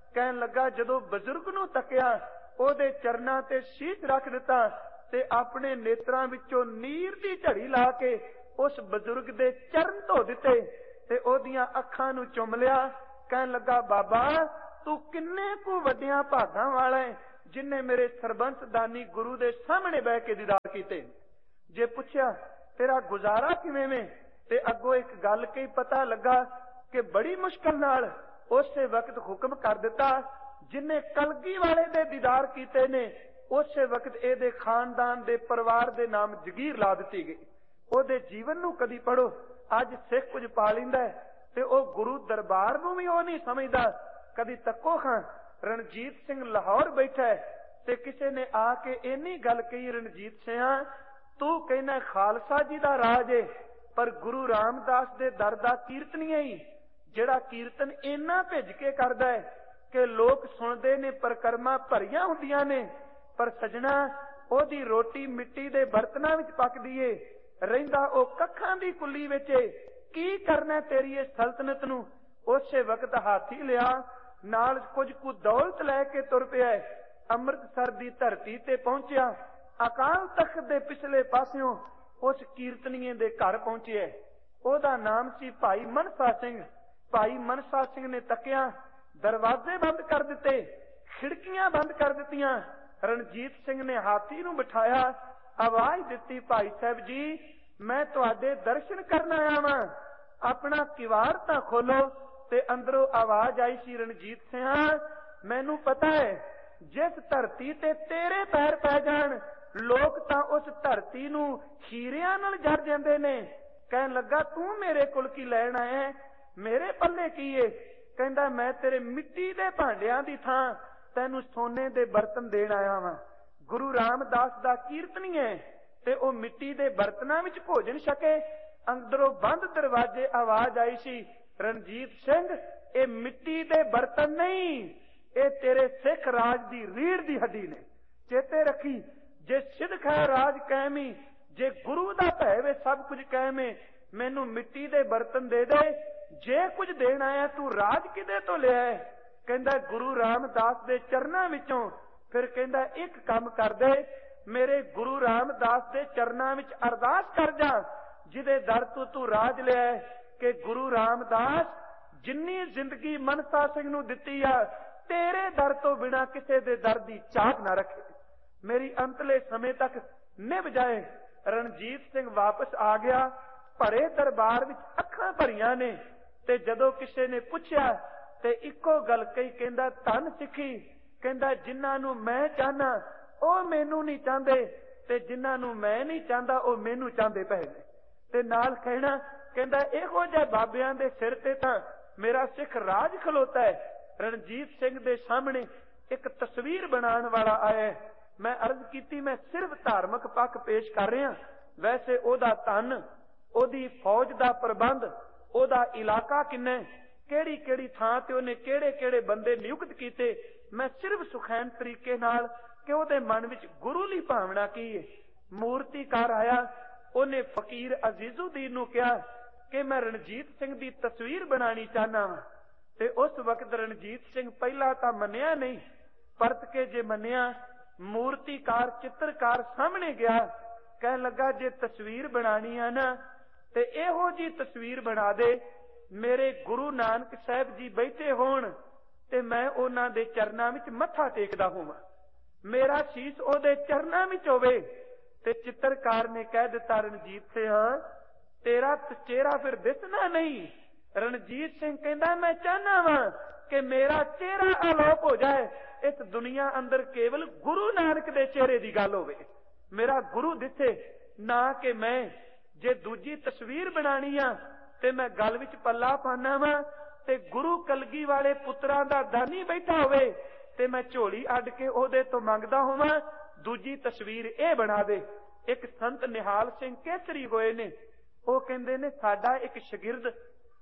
ਕਹਿਣ ਲੱਗਾ ਜਦੋਂ ਬਜ਼ੁਰਗ ਨੂੰ ਤੱਕਿਆ, ਉਹਦੇ ਚਰਨਾਂ ਤੇ ਸ਼ੀਸ਼ ਰੱਖ ਦਿੱਤਾ ਤੇ ਆਪਣੇ ਨੇਤਰਾਂ ਵਿੱਚੋਂ ਨੀਰ ਦੀ ਝੜੀ ਲਾ ਕੇ ਉਸ ਬਜ਼ੁਰਗ ਦੇ ਚਰਨ ਧੋ ਦਿੱਤੇ ਤੇ ਉਹਦੀਆਂ ਅੱਖਾਂ ਨੂੰ ਚੁੰਮ ਲਿਆ। ਕਹਿਣ ਲੱਗਾ, ਬਾਬਾ ਤੂੰ ਕਿੰਨੇ ਕੁ ਵੱਡਿਆਂ ਭਾਗਾਂ ਵਾਲਾ ਹੈ ਜਿਨਨੇ ਮੇਰੇ ਸਰਬੰਸ ਦਾਨੀ ਗੁਰੂ ਦੇ ਸਾਹਮਣੇ ਬਹਿ ਕੇ ਦੀਦਾਰ ਕੀਤੇ। ਜੇ ਪੁੱਛਿਆ ਤੇਰਾ ਗੁਜ਼ਾਰਾ ਕਿਵੇਂ ਵੇਂ, ਤੇ ਅੱਗੋਂ ਇੱਕ ਗੱਲ ਕਹੀ, ਪਤਾ ਲੱਗਾ ਕਿ ਬੜੀ ਮੁਸ਼ਕਲ ਨਾਲ ਉਸੇ ਵਕਤ ਹੁਕਮ ਕਰ ਦਿੱਤਾ, ਜਿਨੇ ਕਲਗੀ ਵਾਲੇ ਦੇ ਦੀਦਾਰ ਕੀਤੇ ਨੇ ਉਸੇ ਵਕਤ ਇਹਦੇ ਖਾਨਦਾਨ ਦੇ ਪਰਿਵਾਰ ਦੇ ਨਾਮ ਜਗੀਰ ਲਾ ਦਿੱਤੀ ਗਈ। ਉਹਦੇ ਜੀਵਨ ਨੂੰ ਕਦੀ ਪੜੋ, ਅੱਜ ਸਿੱਖ ਕੁਝ ਪਾ ਲੈਂਦਾ ਤੇ ਉਹ ਗੁਰੂ ਦਰਬਾਰ ਨੂੰ ਵੀ ਉਹ ਨਹੀਂ ਸਮਝਦਾ। ਕਦੀ ਤੱਕੋ ਖਾਂ ਰਣਜੀਤ ਸਿੰਘ ਲਾਹੌਰ ਬੈਠਾ ਤੇ ਕਿਸੇ ਨੇ ਆ ਕੇ ਇੰਨੀ ਗੱਲ ਕਹੀ, ਰਣਜੀਤ ਸਿੰਘਾ ਤੂੰ ਕਹਿੰਦਾ ਖਾਲਸਾ ਜੀ ਦਾ ਰਾਜ ਏ, ਪਰ ਗੁਰੂ ਰਾਮਦਾਸ ਦੇ ਦਰ ਦਾ ਕੀਰਤਨੀਆ ਹੀ ਜਿਹੜਾ ਕੀਰਤਨ ਇੰਨਾ ਭਿੱਜ ਕੇ ਕਰਦਾ ਹੈ ਕਿ ਲੋਕ ਸੁਣਦੇ ਨੇ, ਪਰਕਰਮਾਂ ਭਰੀਆਂ ਹੁੰਦੀਆਂ ਨੇ, ਪਰ ਸਜਣਾ ਉਹਦੀ ਰੋਟੀ ਮਿੱਟੀ ਦੇ ਬਰਤਨਾਂ ਵਿੱਚ ਪੱਕਦੀ ਏ, ਰਹਿੰਦਾ ਉਹ ਕੱਖਾਂ ਦੀ ਕੁੱਲੀ ਵਿੱਚ। ਕੀ ਕਰਨਾ ਤੇਰੀ ਇਹ ਸਲਤਨਤ ਨੂੰ। ਉਸੇ ਵਕਤ ਹਾਥੀ ਲਿਆ, ਨਾਲ ਕੁਝ ਕੁ ਦੌਲਤ ਲੈ ਕੇ ਤੁਰ ਪਿਆ। ਅੰਮ੍ਰਿਤਸਰ ਦੀ ਧਰਤੀ ਤੇ ਪਹੁੰਚਿਆ। ਅਕਾਲ ਤਖਤ ਦੇ ਪਿਛਲੇ ਪਾਸਿਓਂ ਉਸ ਕੀਰਤਨੀਏ ਦੇ ਘਰ ਪਹੁੰਚਿਆ। ਉਹਦਾ ਨਾਮ ਸੀ ਭਾਈ ਮਨਸਾ ਸਿੰਘ। ਭਾਈ ਮਨਸਾ ਸਿੰਘ ਨੇ ਤੱਕਿਆ, ਦਰਵਾਜ਼ੇ ਬੰਦ ਕਰ ਦਿੱਤੇ, ਖਿੜਕੀਆਂ ਬੰਦ ਕਰ ਦਿੱਤੀਆਂ। ਰਣਜੀਤ ਸਿੰਘ ਨੇ ਹਾਥੀ ਨੂੰ ਬਿਠਾਇਆ, ਆਵਾਜ਼ ਦਿੱਤੀ, ਭਾਈ ਸਾਹਿਬ ਜੀ ਮੈਂ ਤੁਹਾਡੇ ਦਰਸ਼ਨ ਕਰਨ ਆਇਆ ਵਾਂ, ਆਪਣਾ ਕਿਵਾੜ ਤਾਂ ਖੋਲੋ। ਤੇ ਅੰਦਰੋਂ ਆਵਾਜ਼ ਆਈ ਸੀ, ਰਣਜੀਤ ਸਿੰਘਾ ਮੈਨੂੰ ਪਤਾ ਹੈ ਜਿਸ ਧਰਤੀ ਤੇ ਤੇਰੇ ਪੈਰ ਪੈ ਜਾਣ ਲੋਕ ਤਾਂ ਉਸ ਧਰਤੀ ਨੂੰ ਹੀਰਿਆਂ ਨਾਲ ਜੜ ਜਾਂਦੇ ਨੇ। ਕਹਿਣ ਲੱਗਾ, ਤੂੰ ਮੇਰੇ ਕੋਲ ਕੀ ਲੈਣ ਆਇਆ, ਮੇਰੇ ਪੱਲੇ ਕੀ ਏ। ਕਹਿੰਦਾ, ਮੈਂ ਤੇਰੇ ਮਿੱਟੀ ਦੇ ਭਾਂਡਿਆਂ ਦੀ ਥਾਂ ਤੈਨੂੰ ਸੋਨੇ ਦੇ ਬਰਤਨ ਦੇਣ ਆਇਆ ਵਾਂ। ਗੁਰੂ ਰਾਮਦਾਸ ਦਾ ਕੀਰਤਨੀ ਹੈ ਤੇ ਉਹ ਮਿੱਟੀ ਦੇ ਬਰਤਨਾਂ ਵਿੱਚ ਭੋਜਨ ਛਕੇ। ਅੰਦਰੋਂ ਬੰਦ ਦਰਵਾਜ਼ੇ ਆਵਾਜ਼ ਆਈ ਸੀ, ਰਣਜੀਤ ਸਿੰਘ ਇਹ ਮਿੱਟੀ ਦੇ ਬਰਤਨ ਨਹੀਂ, ਇਹ ਤੇਰੇ ਸਿੱਖ ਰਾਜ ਦੀ ਰੀੜ ਦੀ ਹੱਡੀ ਨੇ। ਚੇਤੇ ਰੱਖੀ, ਜੇ ਸਿੱਖ ਹੈ ਰਾਜ ਕਾਇਮੀ, ਜੇ ਗੁਰੂ ਦਾ ਭੈ ਵੇ ਸਭ ਕੁਝ ਕਾਇਮੇ, ਮੈਨੂੰ ਮਿੱਟੀ ਦੇ ਬਰਤਨ ਦੇ ਦੇ। ਜੇ ਕੁਝ ਦੇਣ ਆਇਆ ਤੂੰ ਰਾਜ ਕਿਦੇ ਤੋਂ ਲਿਆ। ਕਹਿੰਦਾ, ਗੁਰੂ ਰਾਮਦਾਸ ਦੇ ਚਰਨਾਂ ਵਿੱਚੋਂ। ਫਿਰ ਕਹਿੰਦਾ, ਇੱਕ ਕੰਮ ਕਰ ਦੇ, ਮੇਰੇ ਗੁਰੂ ਰਾਮਦਾਸ ਦੇ ਚਰਨਾਂ ਵਿੱਚ ਅਰਦਾਸ ਕਰ ਜਾ, ਜਿਹਦੇ ਦਰ ਤੋਂ ਤੂੰ ਰਾਜ ਲਿਆ, ਕਿ ਗੁਰੂ ਰਾਮਦਾਸ ਜਿੰਨੀ ਜ਼ਿੰਦਗੀ ਮਨਸਾ ਸਿੰਘ ਨੂੰ ਦਿੱਤੀ ਆ, ਤੇਰੇ ਦਰ ਤੋਂ ਬਿਨਾਂ ਕਿਸੇ ਦੇ ਦਰ ਦੀ ਚਾਹਤ ਨਾ ਰੱਖੇ, ਮੇਰੀ ਅੰਤਲੇ ਸਮੇਂ ਤੱਕ ਨਿਭ ਜਾਏ। ਰਣਜੀਤ ਸਿੰਘ ਵਾਪਸ ਆ ਗਿਆ। ਭਰੇ ਦਰਬਾਰ ਵਿੱਚ ਅੱਖਾਂ ਭਰੀਆਂ ਨੇ। ਤੇ ਜਦੋਂ ਕਿਸੇ ਨੇ ਪੁੱਛਿਆ ਤੇ ਇੱਕੋ ਗੱਲ ਕਹੀ, ਕਹਿੰਦਾ, ਧੰਨ ਸਿੱਖੀ। ਕਹਿੰਦਾ, ਜਿਨ੍ਹਾਂ ਨੂੰ ਮੈਂ ਚਾਹਨਾ ਉਹ ਮੈਨੂੰ ਨਹੀਂ ਚਾਹੁੰਦੇ, ਤੇ ਜਿਨ੍ਹਾਂ ਨੂੰ ਮੈਂ ਨਹੀਂ ਚਾਹੁੰਦਾ ਉਹ ਮੈਨੂੰ ਚਾਹੁੰਦੇ ਪਏ ਨੇ। ਤੇ ਨਾਲ ਕਹਿਣਾ, ਕਹਿੰਦਾ, ਇਹੋ ਜਿਹੇ ਬਾਬਿਆਂ ਦੇ ਸਿਰ ਤੇ ਤਾਂ ਮੇਰਾ ਸਿੱਖ ਰਾਜ ਖਲੋਤਾ ਹੈ। ਰਣਜੀਤ ਸਿੰਘ ਦੇ ਸਾਹਮਣੇ ਇੱਕ ਤਸਵੀਰ ਬਣਾਉਣ ਵਾਲਾ ਆਇਆ। ਮੈਂ ਅਰਜ਼ ਕੀਤੀ, ਮੈਂ ਸਿਰਫ ਧਾਰਮਿਕ ਪੱਖ ਪੇਸ਼ ਕਰ ਰਿਹਾ, ਵੈਸੇ ਉਹਦਾ ਧਨ, ਉਹਦੀ ਫੌਜ ਦਾ ਪ੍ਰਬੰਧ, ਉਹਦਾ ਇਲਾਕਾ ਕਿੰਨਾ, ਕਿਹੜੀ ਕਿਹੜੀ ਥਾਂ ਤੇ ਉਹਨੇ ਕਿਹੜੇ ਕਿਹੜੇ ਬੰਦੇ ਨਿਯੁਕਤ ਕੀਤੇ, ਮੈਂ ਸਿਰਫ ਸੁਖੈਨ ਤਰੀਕੇ ਨਾਲ ਕਿ ਉਹਦੇ ਮਨ ਵਿੱਚ ਗੁਰੂ ਲਈ ਭਾਵਨਾ ਕੀ ਹੈ। ਮੂਰਤੀਕਾਰ ਆਇਆ, ਉਹਨੇ ਫਕੀਰ ਅਜ਼ੀਜ਼ੁਦੀਨ ਨੂੰ ਕਿਹਾ ਕਿ ਮੈਂ ਰਣਜੀਤ ਸਿੰਘ ਦੀ ਤਸਵੀਰ ਬਣਾਣੀ ਚਾਹਨਾ ਵਾਂ। ਤੇ ਉਸ ਵਕਤ ਰਣਜੀਤ ਸਿੰਘ ਪਹਿਲਾਂ ਤਾਂ ਮੰਨਿਆ ਨਹੀਂ, ਪਰਤ ਕੇ ਜੇ ਮੰਨਿਆ, ਮੂਰਤੀਕਾਰ ਚਿੱਤਰਕਾਰ ਸਾਹਮਣੇ ਗਿਆ, ਕਹਿਣ ਲੱਗਾ, ਜੇ ਤਸਵੀਰ ਬਣਾਣੀ ਆ ਨਾ ਤੇ ਇਹੋ ਜੀ ਤਸਵੀਰ ਬਣਾ ਦੇ, ਮੇਰੇ ਗੁਰੂ ਨਾਨਕ ਸਾਹਿਬ ਜੀ ਬੈਠੇ ਹੋਣ ਤੇ ਮੈਂ ਉਹਨਾਂ ਦੇ ਚਰਨਾਂ ਵਿੱਚ ਮੱਥਾ ਟੇਕਦਾ ਹੋਵਾਂ, ਮੇਰਾ ਸੀਸ ਉਹਦੇ ਚਰਨਾਂ ਵਿੱਚ ਹੋਵੇ। ਤੇ ਚਿੱਤਰਕਾਰ ਨੇ ਕਹਿ ਦਿੱਤਾ, ਰਣਜੀਤ ਸਿੰਘ ਤੇਰਾ ਚਿਹਰਾ ਫਿਰ ਦਿਸਣਾ ਨਹੀਂ। ਰਣਜੀਤ ਸਿੰਘ ਕਹਿੰਦਾ, ਮੈਂ ਚਾਹਨਾ ਵਾਂ ਕਿ ਮੇਰਾ ਚਿਹਰਾ ਅਲੋਪ ਹੋ ਜਾਏ, ਇਸ ਦੁਨੀਆ ਅੰਦਰ ਕੇਵਲ ਗੁਰੂ ਨਾਨਕ ਦੇ ਚਿਹਰੇ ਦੀ ਗੱਲ ਹੋਵੇ, ਮੇਰਾ ਗੁਰੂ ਦਿਸੇ, ਨਾ ਕਿ ਮੈਂ ਜੇ ਦੂਜੀ ਤਸਵੀਰ ਬਣਾਣੀ ਆ ਤੇ ਮੈਂ ਗੱਲ ਵਿੱਚ ਪੱਲਾ ਪਾਣਾ ਵਾਂ ਤੇ ਗੁਰੂ ਕਲਗੀ ਵਾਲੇ ਪੁੱਤਰਾਂ ਦਾ ਦਾਨੀ ਬੈਠਾ ਹੋਵੇ ਤੇ ਮੈਂ ਝੋਲੀ ਅੱਡ ਕੇ ਉਹਦੇ ਤੋਂ ਮੰਗਦਾ ਹੋਵਾਂ, ਦੂਜੀ ਤਸਵੀਰ ਇਹ ਬਣਾ ਦੇ। ਇੱਕ ਸੰਤ ਨਿਹਾਲ ਸਿੰਘ ਕੇਸਰੀ ਹੋਏ ਨੇ, ਉਹ ਕਹਿੰਦੇ ਨੇ, ਸਾਡਾ ਇੱਕ ਸ਼ਾਗਿਰਦ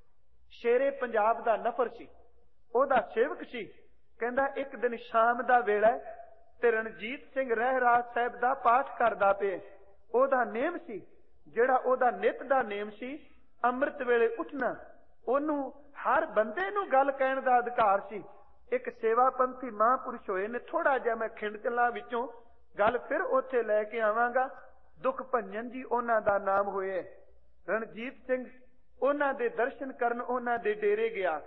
ਸ਼ੇਰੇ ਪੰਜਾਬ ਦਾ ਨਫਰ ਸੀ, ਉਹਦਾ ਸੇਵਕ ਸੀ। ਕਹਿੰਦਾ, ਇੱਕ ਦਿਨ ਸ਼ਾਮ ਦਾ ਵੇਲਾ ਤੇ ਰਣਜੀਤ ਸਿੰਘ ਰਹਿਰਾਜ ਸਾਹਿਬ ਦਾ ਪਾਠ ਕਰਦਾ ਪਿਆ। ਉਹਦਾ ਨੇਮ ਸੀ, ਜਿਹੜਾ ਉਹਦਾ ਨਿਤ ਦਾ ਨੇਮ ਸੀ, ਅੰਮ੍ਰਿਤ ਵੇਲੇ ਉੱਠਣਾ। ਉਹਨੂੰ ਹਰ ਬੰਦੇ ਨੂੰ ਗੱਲ ਕਹਿਣ ਦਾ ਅਧਿਕਾਰ ਸੀ, ਇੱਕ ਸੇਵਾਪੰਥੀ ਮਹਾਂਪੁਰਸ਼ ਹੋਏ ਨੇ। ਥੋੜਾ ਜਿਹਾ ਮੈਂ ਖਿੰਡ ਚਲਾ ਵਿੱਚੋਂ ਗੱਲ ਫਿਰ ਉੱਥੇ ਲੈ ਕੇ ਆਵਾਂਗਾ। ਦੁੱਖ ਭੰਜਨ ਜੀ ਉਹਨਾਂ ਦਾ ਨਾਮ ਹੋਇਆ। ਰਣਜੀਤ ਸਿੰਘ ਉਹਨਾਂ ਦੇ ਦਰਸ਼ਨ ਕਰਨ ਉਹਨਾਂ ਦੇ ਡੇਰੇ ਗਿਆ।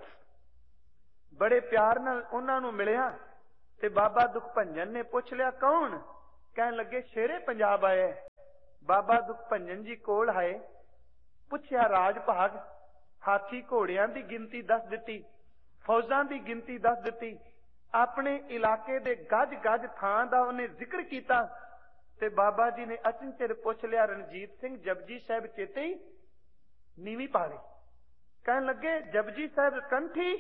ਬੜੇ ਪਿਆਰ ਨਾਲ ਉਹਨਾਂ ਨੂੰ ਮਿਲਿਆ ਤੇ ਬਾਬਾ ਦੁੱਖ ਭੰਜਨ ਨੇ ਪੁੱਛ ਲਿਆ ਕੌਣ? ਕਹਿਣ ਲੱਗੇ ਸ਼ੇਰੇ ਪੰਜਾਬ ਆਇਆ। ਬਾਬਾ ਦੁੱਖ ਭੰਜਨ ਜੀ ਕੋਲ ਆਏ, ਪੁੱਛਿਆ ਰਾਜ ਭਾਗ, ਹਾਥੀ ਘੋੜਿਆਂ ਦੀ ਗਿਣਤੀ ਦੱਸ ਦਿੱਤੀ, ਫੌਜਾਂ ਦੀ ਗਿਣਤੀ ਦੱਸ ਦਿੱਤੀ, ਆਪਣੇ ਇਲਾਕੇ ਦੇ ਗੱਜ ਗੱਜ ਥਾਂ ਦਾ ਉਹਨੇ ਜ਼ਿਕਰ ਕੀਤਾ। ਤੇ ਬਾਬਾ ਜੀ ਨੇ ਅਚਨਚੇਤ ਪੁੱਛ ਲਿਆ ਰਣਜੀਤ ਸਿੰਘ ਜਪਜੀ ਸਾਹਿਬ ਚੇਤੇ ਹੀ? ਨੀਵੀਂ ਪਾ ਲਈ। ਕਹਿਣ ਲੱਗੇ ਜਪਜੀ ਸਾਹਿਬ ਕੰਠੀ?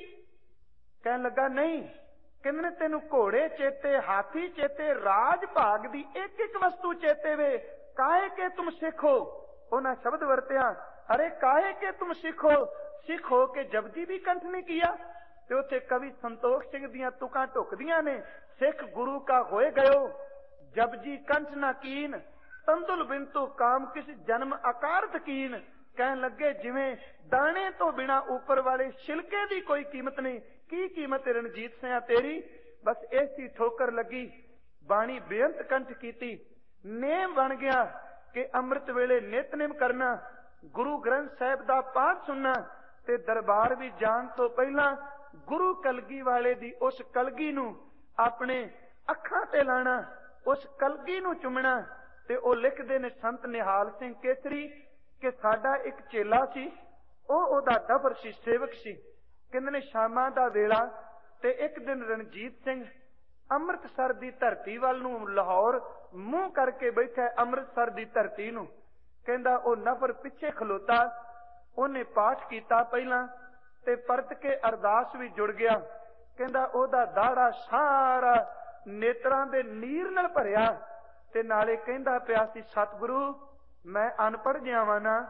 ਕਹਿਣ ਲੱਗਾ ਨਹੀਂ। ਕਹਿੰਦੇ ਤੈਨੂੰ ਘੋੜੇ ਚੇਤੇ, ਹਾਥੀ ਚੇਤੇ, ਰਾਜ ਭਾਗ ਦੀ ਇੱਕ ਇੱਕ ਵਸਤੂ ਚੇਤੇ ਵੇ। ਕਾਹੇ ਕੇ ਤੁਮ ਸਿੱਖ ਹੋ? ਉਹਨਾਂ ਸ਼ਬਦ ਵਰਤਿਆ, ਅਰੇ ਕਾਹੇ ਕੇ ਤੁਮ ਸਿੱਖ ਹੋ? ਸਿੱਖ ਹੋ ਕੇ ਜਪਜੀ ਵੀ ਕੰਠ ਨੇ ਕੀਆ। ਤੇ ਉੱਥੇ ਕਵੀ ਸੰਤੋਖ ਸਿੰਘ ਦੀਆਂ ਤੁਕਾਂ ਢੁਕਦੀਆਂ ਨੇ, ਸਿੱਖ ਗੁਰੂ ਕਾ ਹੋਏ ਗਇਓ, ਜਪਜੀ ਕੰਠ ਨਾ ਕੀਨ, ਤੰਦੁਲ ਬਿੰਤੂ ਕਾਮ ਕਿਸ ਜਨਮ ਆਕਾਰਤ ਕੀਨ। ਕਹਿਣ ਲੱਗੇ ਜਿਵੇਂ ਦਾਣੇ ਤੋਂ ਬਿਨਾ ਉੱਪਰ ਵਾਲੇ ਛਿਲਕੇ ਦੀ ਕੋਈ ਕੀਮਤ ਨਹੀਂ, ਕੀ ਕੀਮਤ ਰਣਜੀਤ ਸਿੰਘ ਤੇਰੀ? ਬਸ ਐਸੀ ਠੋਕਰ ਲੱਗੀ, ਬਾਣੀ ਬੇਅੰਤ ਕੰਠ ਕੀਤੀ। ਨੇਮ ਬਣ ਗਿਆ ਕਿ ਅੰਮ੍ਰਿਤ ਵੇਲੇ ਨਿਤਨੇਮ ਕਰਨਾ, ਗੁਰੂ ਗ੍ਰੰਥ ਸਾਹਿਬ ਦਾ ਪਾਠ ਸੁਣਨਾ ਤੇ ਦਰਬਾਰ ਵੀ ਜਾਣ ਤੋਂ ਪਹਿਲਾਂ ਗੁਰੂ ਕਲਗੀ ਵਾਲੇ ਦੀ ਉਸ ਕਲਗੀ ਨੂੰ ਆਪਣੇ ਅੱਖਾਂ ਤੇ ਲਾਣਾ, ਉਸ ਕਲਗੀ ਨੂੰ ਚੁੰਮਣਾ। ਤੇ ਉਹ ਲਿਖਦੇ ਨੇ ਸੰਤ ਨਿਹਾਲ ਸਿੰਘ ਕੇਸਰੀ ਕਿ ਸਾਡਾ ਇੱਕ ਚੇਲਾ ਸੀ, ਉਹ ਉਹਦਾ ਡਫਰ ਸੀ, ਸੇਵਕ ਸੀ। ਕਹਿੰਦੇ ਨੇ ਸ਼ਾਮਾਂ ਦਾ ਵੇਲਾ ਤੇ ਇੱਕ ਦਿਨ ਰਣਜੀਤ ਸਿੰਘ ਅੰਮ੍ਰਿਤਸਰ ਦੀ ਧਰਤੀ ਵੱਲ ਨੂੰ ਲਾਹੌਰ ਮੂੰਹ ਕਰਕੇ ਬੈਠਾ, ਅੰਮ੍ਰਿਤਸਰ ਦੀ ਧਰਤੀ ਨੂੰ। ਕਹਿੰਦਾ ਉਹ ਨਫਰ ਪਿੱਛੇ ਖਲੋਤਾ, ਉਹਨੇ ਪਾਠ ਕੀਤਾ ਪਹਿਲਾਂ ਤੇ ਪਰਤ ਕੇ ਅਰਦਾਸ ਵੀ ਜੁੜ ਗਿਆ। ਕਹਿੰਦਾ ਉਹਦਾ ਦਾੜਾ ਸਾਰਾ ਨੇਤਰਾਂ ਦੇ ਨੀਰ ਨਾਲ ਭਰਿਆ ਤੇ ਨਾਲੇ ਕਹਿੰਦਾ ਪਿਆ ਸੀ ਸਤਿਗੁਰੂ ਮੈਂ ਅਨਪੜ੍ਹ ਜਿਹਾ ਵਾਂ ਨਾ,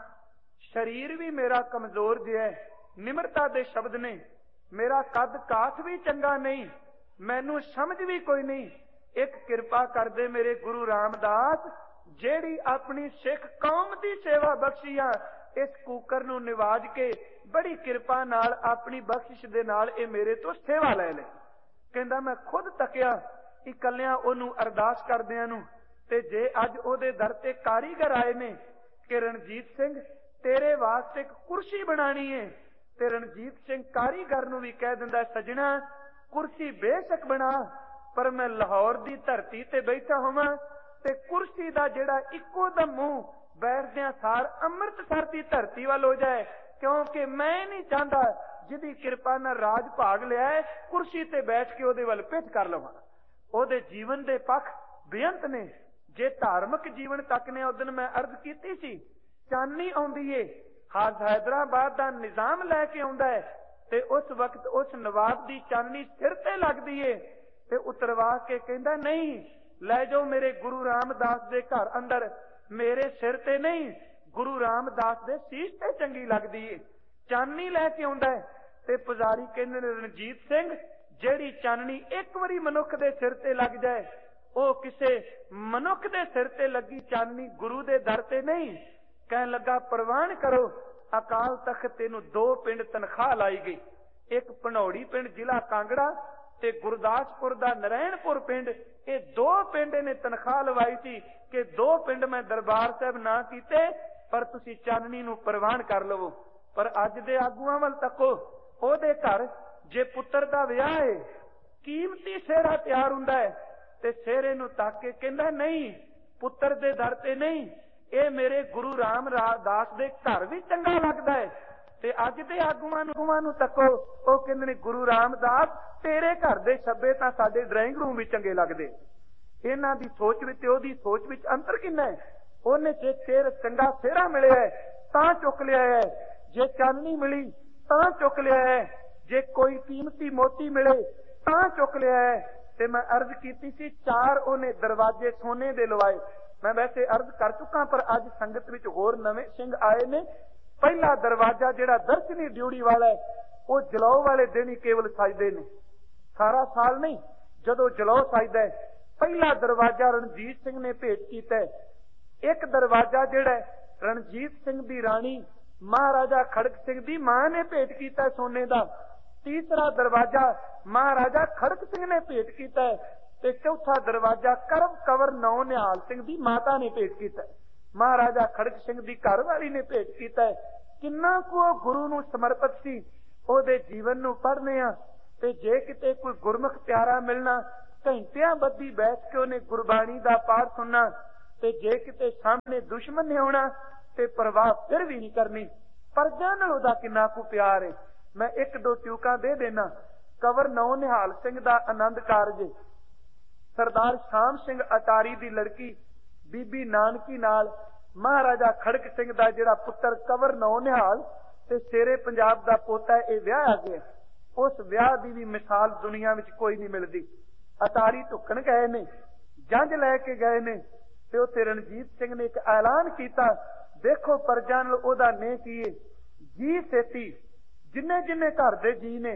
ਸਰੀਰ ਵੀ ਮੇਰਾ ਕਮਜ਼ੋਰ ਜਿਹਾ ਹੈ, ਨਿਮਰਤਾ ਦੇ ਸ਼ਬਦ ਨੇ, ਮੇਰਾ ਕੱਦ ਕਾਠ ਵੀ ਚੰਗਾ ਨਹੀਂ, ਮੈਨੂੰ ਸਮਝ ਵੀ ਕੋਈ ਨਹੀਂ। ਇੱਕ ਕਿਰਪਾ ਕਰਦੇ ਮੇਰੇ ਗੁਰੂ ਰਾਮਦਾਸ, ਜਿਹੜੀ ਆਪਣੀ ਸਿੱਖ ਕੌਮ ਦੀ ਸੇਵਾ ਬਖਸ਼ੀ ਆ, ਇਸ ਕੂਕਰ ਨੂੰ ਨਿਵਾਜ ਕੇ ਬੜੀ ਕਿਰਪਾ ਨਾਲ ਆਪਣੀ ਬਖਸ਼ਿਸ਼ ਦੇ ਨਾਲ ਇਹ ਮੇਰੇ ਤੋਂ ਸੇਵਾ ਲੈ ਲੈ। ਕਹਿੰਦਾ ਮੈਂ ਖੁਦ ਤੱਕਿਆ ਇਕੱਲਿਆਂ ਉਹਨੂੰ ਅਰਦਾਸ ਕਰਦਿਆਂ ਨੂੰ, ਤੇ ਜੇ ਅੱਜ ਉਹਦੇ ਦਰ ਤੇ ਕਾਰੀਗਰ ਆਏ ਨੇ ਕਿ ਰਣਜੀਤ ਸਿੰਘ ਤੇਰੇ ਵਾਸਤੇ ਇੱਕ ਕੁਰਸੀ ਬਣਾਣੀ ਹੈ, ਤੇ ਰਣਜੀਤ ਸਿੰਘ ਕਾਰੀਗਰ ਨੂੰ ਵੀ ਕਹਿ ਦਿੰਦਾ ਸੱਜਣਾ ਕੁਰਸੀ ਬੇਸ਼ੱਕ ਬਣਾ, ਪਰ ਮੈਂ ਲਾਹੌਰ ਦੀ ਧਰਤੀ ਤੇ ਬੈਠਾ ਹੋਵਾਂ ਤੇ ਕੁਰਸੀ ਦਾ ਜਿਹੜਾ ਇੱਕੋ ਦਮ ਮੂੰਹ ਬੈਠਦਿਆਂ ਸਾਰ ਅੰਮ੍ਰਿਤਸਰ ਦੀ ਧਰਤੀ ਵੱਲ ਹੋ ਜਾਏ, ਕਿਉਂਕਿ ਮੈਂ ਨਹੀਂ ਚਾਹੁੰਦਾ ਜਿਹਦੀ ਕਿਰਪਾ ਨਾਲ ਰਾਜ ਭਾਗ ਲਿਆ ਕੁਰਸੀ ਤੇ ਬੈਠ ਕੇ ਉਹਦੇ ਵੱਲ ਪਿੱਠ ਕਰ ਲਵਾਂ। ਉਹਦੇ ਜੀਵਨ ਦੇ ਪੱਖ ਬੇਅੰਤ ਨੇ। ਜੇ ਧਾਰਮਿਕ ਜੀਵਨ ਤੱਕ ਨੇ, ਉਦਨ ਮੈਂ ਅਰਜ਼ ਕੀਤੀ ਸੀ, ਚਾਨਣੀ ਆਉਂਦੀ ਏ, ਹਾਜ ਹੈਦਰਾਬਾਦ ਦਾ ਨਿਜ਼ਾਮ ਲੈ ਕੇ ਆਉਂਦਾ ਹੈ ਤੇ ਉਸ ਵਕਤ ਉਸ ਨਵਾਬ ਦੀ ਚਾਨਣੀ ਸਿਰ ਤੇ ਲੱਗਦੀ ਏ ਤੇ ਉਤਰਵਾ ਕੇ ਕਹਿੰਦਾ ਨਹੀਂ ਲੈ ਜਾਓ ਮੇਰੇ ਗੁਰੂ ਰਾਮਦਾਸ ਦੇ ਘਰ ਅੰਦਰ, ਮੇਰੇ ਸਿਰ ਤੇ ਨਹੀਂ, ਗੁਰੂ ਰਾਮਦਾਸ ਦੇ ਸੀਸ ਤੇ ਚੰਗੀ ਲੱਗਦੀ ਏ। ਚਾਨਣੀ ਲੈ ਕੇ ਆਉਂਦਾ ਹੈ ਤੇ ਪੁਜਾਰੀ ਕਹਿੰਦੇ ਨੇ ਰਣਜੀਤ ਸਿੰਘ ਜਿਹੜੀ ਚਾਨਣੀ ਇੱਕ ਵਾਰੀ ਮਨੁੱਖ ਦੇ ਸਿਰ ਤੇ ਲੱਗ ਜਾਏ, ਉਹ ਕਿਸੇ ਮਨੁੱਖ ਦੇ ਸਿਰ ਤੇ ਲੱਗੀ ਚਾਨਣੀ ਗੁਰੂ ਦੇ ਦਰ ਤੇ ਨਹੀਂ। ਕਹਿਣ ਲੱਗਾ ਪ੍ਰਵਾਨ ਕਰੋ, ਅਕਾਲ ਤਖਤ ਤੈਨੂੰ ਦੋ ਪਿੰਡ ਤਨਖਾਹ ਲਾਈ ਗਈ, ਇੱਕ ਭਨੌੜੀ ਪਿੰਡ ਜ਼ਿਲ੍ਹਾ ਕਾਂਗੜਾ ਤੇ ਗੁਰਦਾਸਪੁਰ ਦਾ ਨਰੈਣਪੁਰ ਪਿੰਡ, ਇਹ ਦੋ ਪਿੰਡ ਨੇ ਤਨਖਾਹ ਲਵਾਈ ਸੀ ਕਿ ਦੋ ਪਿੰਡ ਮੈਂ ਦਰਬਾਰ ਸਾਹਿਬ ਨਾ ਕੀਤੇ, ਪਰ ਤੁਸੀਂ ਚਾਨਣੀ ਨੂੰ ਪ੍ਰਵਾਨ ਕਰ ਲਵੋ। ਪਰ ਅੱਜ ਦੇ ਆਗੂਆਂ ਵੱਲ ਤੱਕੋ, ਉਹਦੇ ਘਰ ਜੇ ਪੁੱਤਰ ਦਾ ਵਿਆਹ ਹੈ, ਕੀਮਤੀ ਸਿਹਰਾ ਤਿਆਰ ਹੁੰਦਾ ਹੈ ਤੇ ਸਿਹਰੇ ਨੂੰ ਤੱਕ ਕੇ ਕਹਿੰਦਾ ਨਹੀਂ ਪੁੱਤਰ ਦੇ ਦਰ ਤੇ ਨਹੀਂ, ਇਹ ਮੇਰੇ ਗੁਰੂ ਰਾਮਦਾਸ ਦੇ ਘਰ ਵੀ ਚੰਗਾ ਲੱਗਦਾ ਹੈ। ਤੇ ਅੱਜ ਦੇ ਆਗੂਆਂ ਨੂੰ ਨੂੰ ਤੱਕੋ, ਉਹ ਕਹਿੰਦੇ ਨੇ ਗੁਰੂ ਰਾਮਦਾਸ ਤੇਰੇ ਘਰ ਦੇ ਛੱਬੇ ਤਾਂ ਸਾਡੇ ਡਰਾਇੰਗ ਰੂਮ ਵੀ ਚੰਗੇ ਲੱਗਦੇ। ਇਹਨਾਂ ਦੀ ਸੋਚ ਵਿੱਚ ਤੇ ਉਹਦੀ ਸੋਚ ਵਿੱਚ ਅੰਤਰ ਕਿੰਨਾ ਹੈ। ਉਹਨੇ ਜੇ ਸਿਰ ਚੰਗਾ ਸਿਹਰਾ ਮਿਲਿਆ ਤਾਂ ਚੁੱਕ ਲਿਆ ਹੈ, ਜੇ ਚਾਨਣੀ ਮਿਲੀ ਤਾਂ ਚੁੱਕ ਲਿਆ ਹੈ, ਜੇ ਕੋਈ ਕੀਮਤੀ ਮੋਤੀ ਮਿਲੇ ਤਾਂ ਚੁੱਕ ਲਿਆ ਹੈ। ਤੇ ਮੈਂ ਅਰਜ਼ ਕੀਤੀ ਸੀ ਚਾਰ ਉਹਨੇ ਦਰਵਾਜ਼ੇ ਸੋਨੇ ਦੇ ਲਵਾਏ। ਮੈਂ ਵੈਸੇ ਅਰਜ਼ ਕਰ ਚੁੱਕਾ, ਪਰ ਅੱਜ ਸੰਗਤ ਵਿੱਚ ਹੋਰ ਨਵੇਂ ਸਿੰਘ ਆਏ ਨੇ। ਪਹਿਲਾ ਦਰਵਾਜ਼ਾ ਜਿਹੜਾ ਦਰਸ਼ਨੀ ਡਿਊਟੀ ਵਾਲਾ ਹੈ, ਉਹ ਜਲੌ ਵਾਲੇ ਦਿਨ ਹੀ ਕੇਵਲ ਸਜਦੇ ਨੇ, ਸਾਰਾ ਸਾਲ ਨਹੀਂ। ਜਦੋਂ ਜਲੌ ਸਜਦਾ ਹੈ, ਪਹਿਲਾ ਦਰਵਾਜ਼ਾ ਰਣਜੀਤ ਸਿੰਘ ਨੇ ਭੇਟ ਕੀਤਾ। ਇੱਕ ਦਰਵਾਜ਼ਾ ਜਿਹੜਾ ਰਣਜੀਤ ਸਿੰਘ ਦੀ ਰਾਣੀ ਮਹਾਰਾਜਾ ਖੜਕ ਸਿੰਘ ਦੀ ਮਾਂ ਨੇ ਭੇਟ ਕੀਤਾ ਸੋਨੇ ਦਾ, तीसरा दरवाजा महाराजा खड़क सिंह ने भेंट किया है, ते चौथा दरवाजा करम कंवर नौ निहाल सिंह दी माता ने भेंट किया है। महाराजा खड़क सिंह दी घरवाली ने भेंट किया है। किन्ना को गुरु नूं समर्पित सी, ओदे जीवन नूं पढ़ने आ ते जे किते कोई गुरमुख प्यारा मिलना, घंटियां बद्धी बैठ के उन्हें गुरबाणी दा पाठ सुनना, ते जे किते सामने दुश्मन ने आउणा ते परवाह फिर भी नहीं करनी। प्रजा नाल ओदा किन्ना को प्यार है। मैं एक दो ट्यूका दे देना। कंवर नौ निहाल सिंह दा आनंद कारज सरदार शाम सिंह अटारी दी लड़की बीबी नानकी नाल महाराजा खड़क सिंह दा जिहड़ा पुत्र कंवर नौ निहाल ते शेरे पंजाब दा पोता है, यह विआह गया। उस विआह दी भी मिसाल दुनिया विच कोई नहीं मिलती। अटारी ढुकण गए ने, जंज लैके गए ने, ते उत्थे रणजीत सिंह ने एक ऐलान किया, देखो प्रजा नाल ओदा ने की जी सेती जिन्ने जिन्ने घर दे जी ने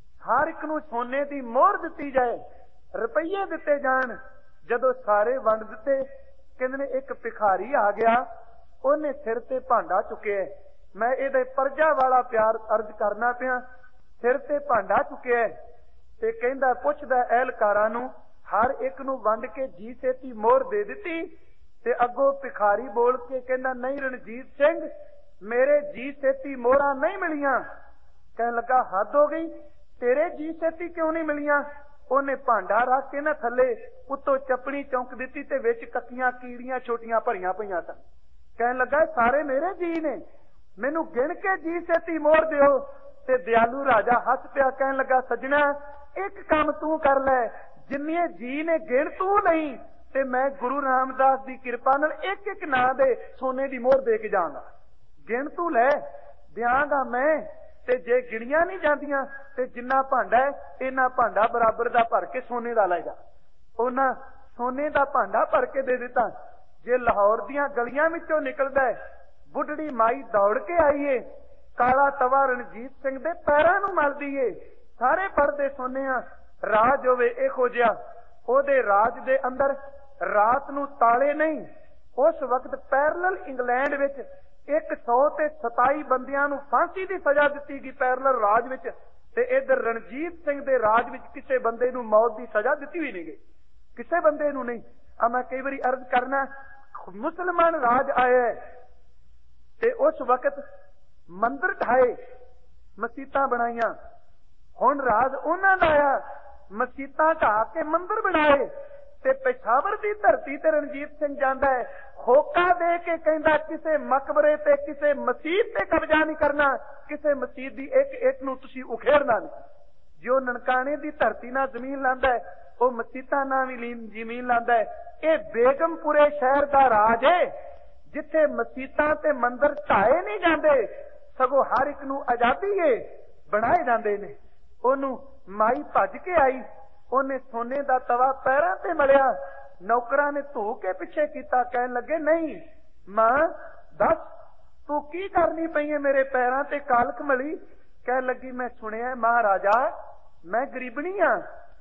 हर एक नूं सोने दी मोहर दिती जाए, रुपये दिते जान। जदों सारे वंड दिते, कहंदे एक भिखारी आ गया, उन्हें सिर ते भांडा चुकिया। मैं इहदे प्रजा वाला प्यार अर्ज करना पिया, सिर ते भांडा चुकिया ते कहंदा पुछदा एहलकारां नूं हर एक नूं वंड के जी सेती मोहर दे दिती। ते अगों भिखारी बोल के कहंदा नहीं रणजीत सिंह, मेरे जी सेती मोहरां नहीं मिलियां। कहने लगा हद हो गई, तेरे जी सेती क्यों नहीं मिलियां? उन्हें भांडा रख के ना थले उत्तों चपड़ी चौंक दी ते विच कक्कियां कीड़ियां छोटियां भरियां पईयां सन। कहने लगा सारे मेरे जी ने, मैनू गिन के जी सेती मोहर दिओ। ते दयालू राजा हस पिया, कहने लगा सजना एक काम तू कर लै, जिन्ने जी ने गिन तू नहीं, ते मैं गुरु रामदास की कृपा नाल एक एक नां दे सोने की मोहर दे के जाऊंगा। गिन तू लै दियांगा मैं, ते जे गिणियां नहीं जांदियां ते जिन्ना भांडा है इन्ना भांडा बराबर दा भर के सोने दा लै जा। उन्हां सोने दा भांडा भर के दे दिता। जे लाहौर दियां गलियां विचों निकलदा है, बुढ़ड़ी माई दौड़ के आई है, काला तवा रणजीत सिंह दे पैरां नूं मलदी है। सारे पढ़दे सुनने आ, राज होवे इहो जिहा, ओदे राज दे अंदर रात नूं ताले नहीं। उस वक्त पैरलल इंग्लैंड विच एक सौ ते सताई बंदियां नूं फांसी की सजा दी गई पैरलल राज विच, ते इधर रणजीत सिंह दे राज विच किसी बंदे नूं मौत की सजा दी हुई नहीं गई, किसी बंदे नूं नहीं। आ मैं कई बारी अर्ज करना, मुसलमान राज आया ते उस वक्त मंदिर ढाए, मसीतां बनाईयां। हुण राज उन्हां दा आया, मसीतां ढा के मंदिर बनाए। ते पेशावर की धरती ते रणजीत सिंह जांदा है, होका दे के कहंदा किसे मकबरे ते किसे मसीत ते कब्जा नहीं करना, किसे मसीत दी एक एक नूं तुसीं उखेड़ना नहीं। जो ननकाने दी धरती नाल जमीन लांदा है, वो मसीतां नाल भी जमीन लांदा है। ये बेगमपुरे शहर दा राज है, जिथे मसीतां ते मंदिर ढाए नहीं जांदे, सगों हर एक नूं आजादी है बनाए जांदे ने। ओनू माई भज के आई, उन्हें सोने दा तवा पैरां ते मलिया। नौकरां ने धू के पिछे कीता, कहन लगे नहीं मां दस तू की करनी पई है मेरे पैरां ते कालक मली। कह लगी मैं सुनिया महाराजा मैं गरीबनी हाँ,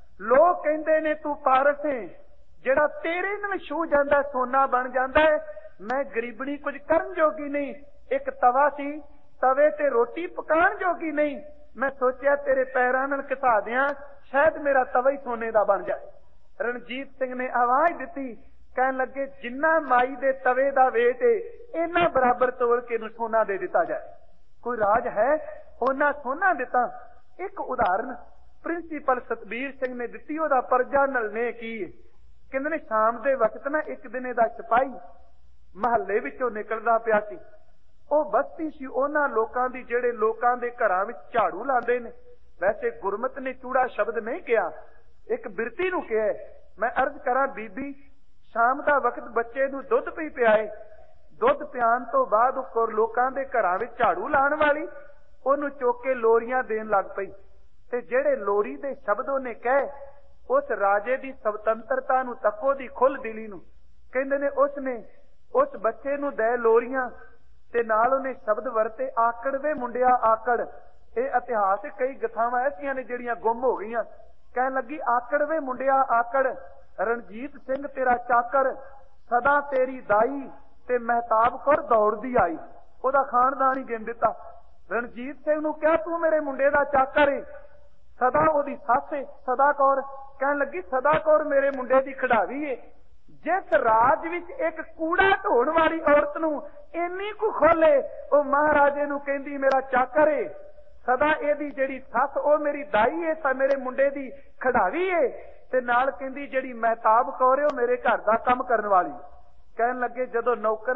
लोग कहंदे ने तू पारस है, जेड़ा तेरे नाल छू जांदा सोना बन जांदा है। मैं गरीबनी कुछ करन जोगी नहीं, एक तवा सी तवे ते रोटी पकाण जोगी नहीं। मैं सोचा तेरे पैरां नाल घसा दियां, शायद मेरा तवा ही सोने दा बन जाए। रणजीत सिंह ने आवाज दी, कहन लगे जिन्ना माई दे तवे दा वेट है, इन्ना बराबर तोल के नूं सोना दे दिता जाए। कोई राज है उन्ना सोना दिता। एक उदाहरण प्रिंसीपल सतबीर सिंह ने दी, ओदा प्रजा नाल ने की। कहंदे ने शाम दे वक्त ना एक दिन दा सिपाही महल्ले विचों निकलदा पिया सी। ਉਹ बस्ती सी उन्हां लोकां दी ਜਿਹੜੇ ਲੋਕਾਂ ਦੇ ਘਰਾਂ ਵਿੱਚ ਝਾੜੂ ਲਾਉਂਦੇ ਨੇ। वैसे गुरमत ने चूड़ा शब्द नहीं किया, एक बिरती नूं किहा। मैं अर्ज करा बीबी शाम का वक्त बच्चे नूं दुध पी पियाए, दुध पियान तो बाद लोकां दे घरां विच झाड़ू लाण वाली ਉਹਨੂੰ चुक के लोरियां देन लग पई। ते ਜਿਹੜੇ लोरी दे शब्द ਉਹने कहे, उस राजे दी स्वतंत्रता नूं तको दी खुल दिली नूं कहंदे ने उसने उस बच्चे नूं दे लोरियां ते नाल ਉਹਨੇ शब्द वरते आकड़ वे मुंडिया आकड़। ਇਹ इतिहास कई गथावां ऐसियां ने ਜਿਹੜੀਆਂ गुम हो गईयां। कहन लगी आकड़ वे मुंडिया आकड़, रणजीत सिंह तेरा चाकर, सदा तेरी दाई ते महताब कौर दौड़दी आई। ਉਹਦਾ खानदान ही गिन दिता। रणजीत सिंह नूं क्या तू मेरे मुंडे दा चाकर है, ਸਦਾ ਉਹਦੀ ਸੱਸ ਏ ਸਦਾ ਕੌਰ। ਕਹਿਣ ਲੱਗੀ ਸਦਾ ਕੌਰ ਮੇਰੇ ਮੁੰਡੇ ਦੀ ਖਿਡਾਰੀ ਏ। ਜਿਸ ਰਾਜ ਵਿੱਚ ਇੱਕ ਕੂੜਾ ਢੋਣ ਵਾਲੀ ਔਰਤ ਨੂੰ ਇੰਨੀ ਕੁ ਖੋਲੇ, ਉਹ ਮਹਾਰਾਜੇ ਨੂੰ ਕਹਿੰਦੀ ਮੇਰਾ ਚਾਕਰ ਏ। ਸਦਾ ਇਹਦੀ ਜਿਹੜੀ ਸੱਸ ਉਹ ਮੇਰੀ ਦਾਈ ਏ, ਤਾਂ ਮੇਰੇ ਮੁੰਡੇ ਦੀ ਖਿਡਾਰੀ ਏ। ਤੇ ਨਾਲ ਕਹਿੰਦੀ ਜਿਹੜੀ ਮਹਿਤਾਬ ਕੌਰ ਏ ਉਹ ਮੇਰੇ ਘਰ ਦਾ ਕੰਮ ਕਰਨ ਵਾਲੀ। ਕਹਿਣ ਲੱਗੇ ਜਦੋਂ ਨੌਕਰ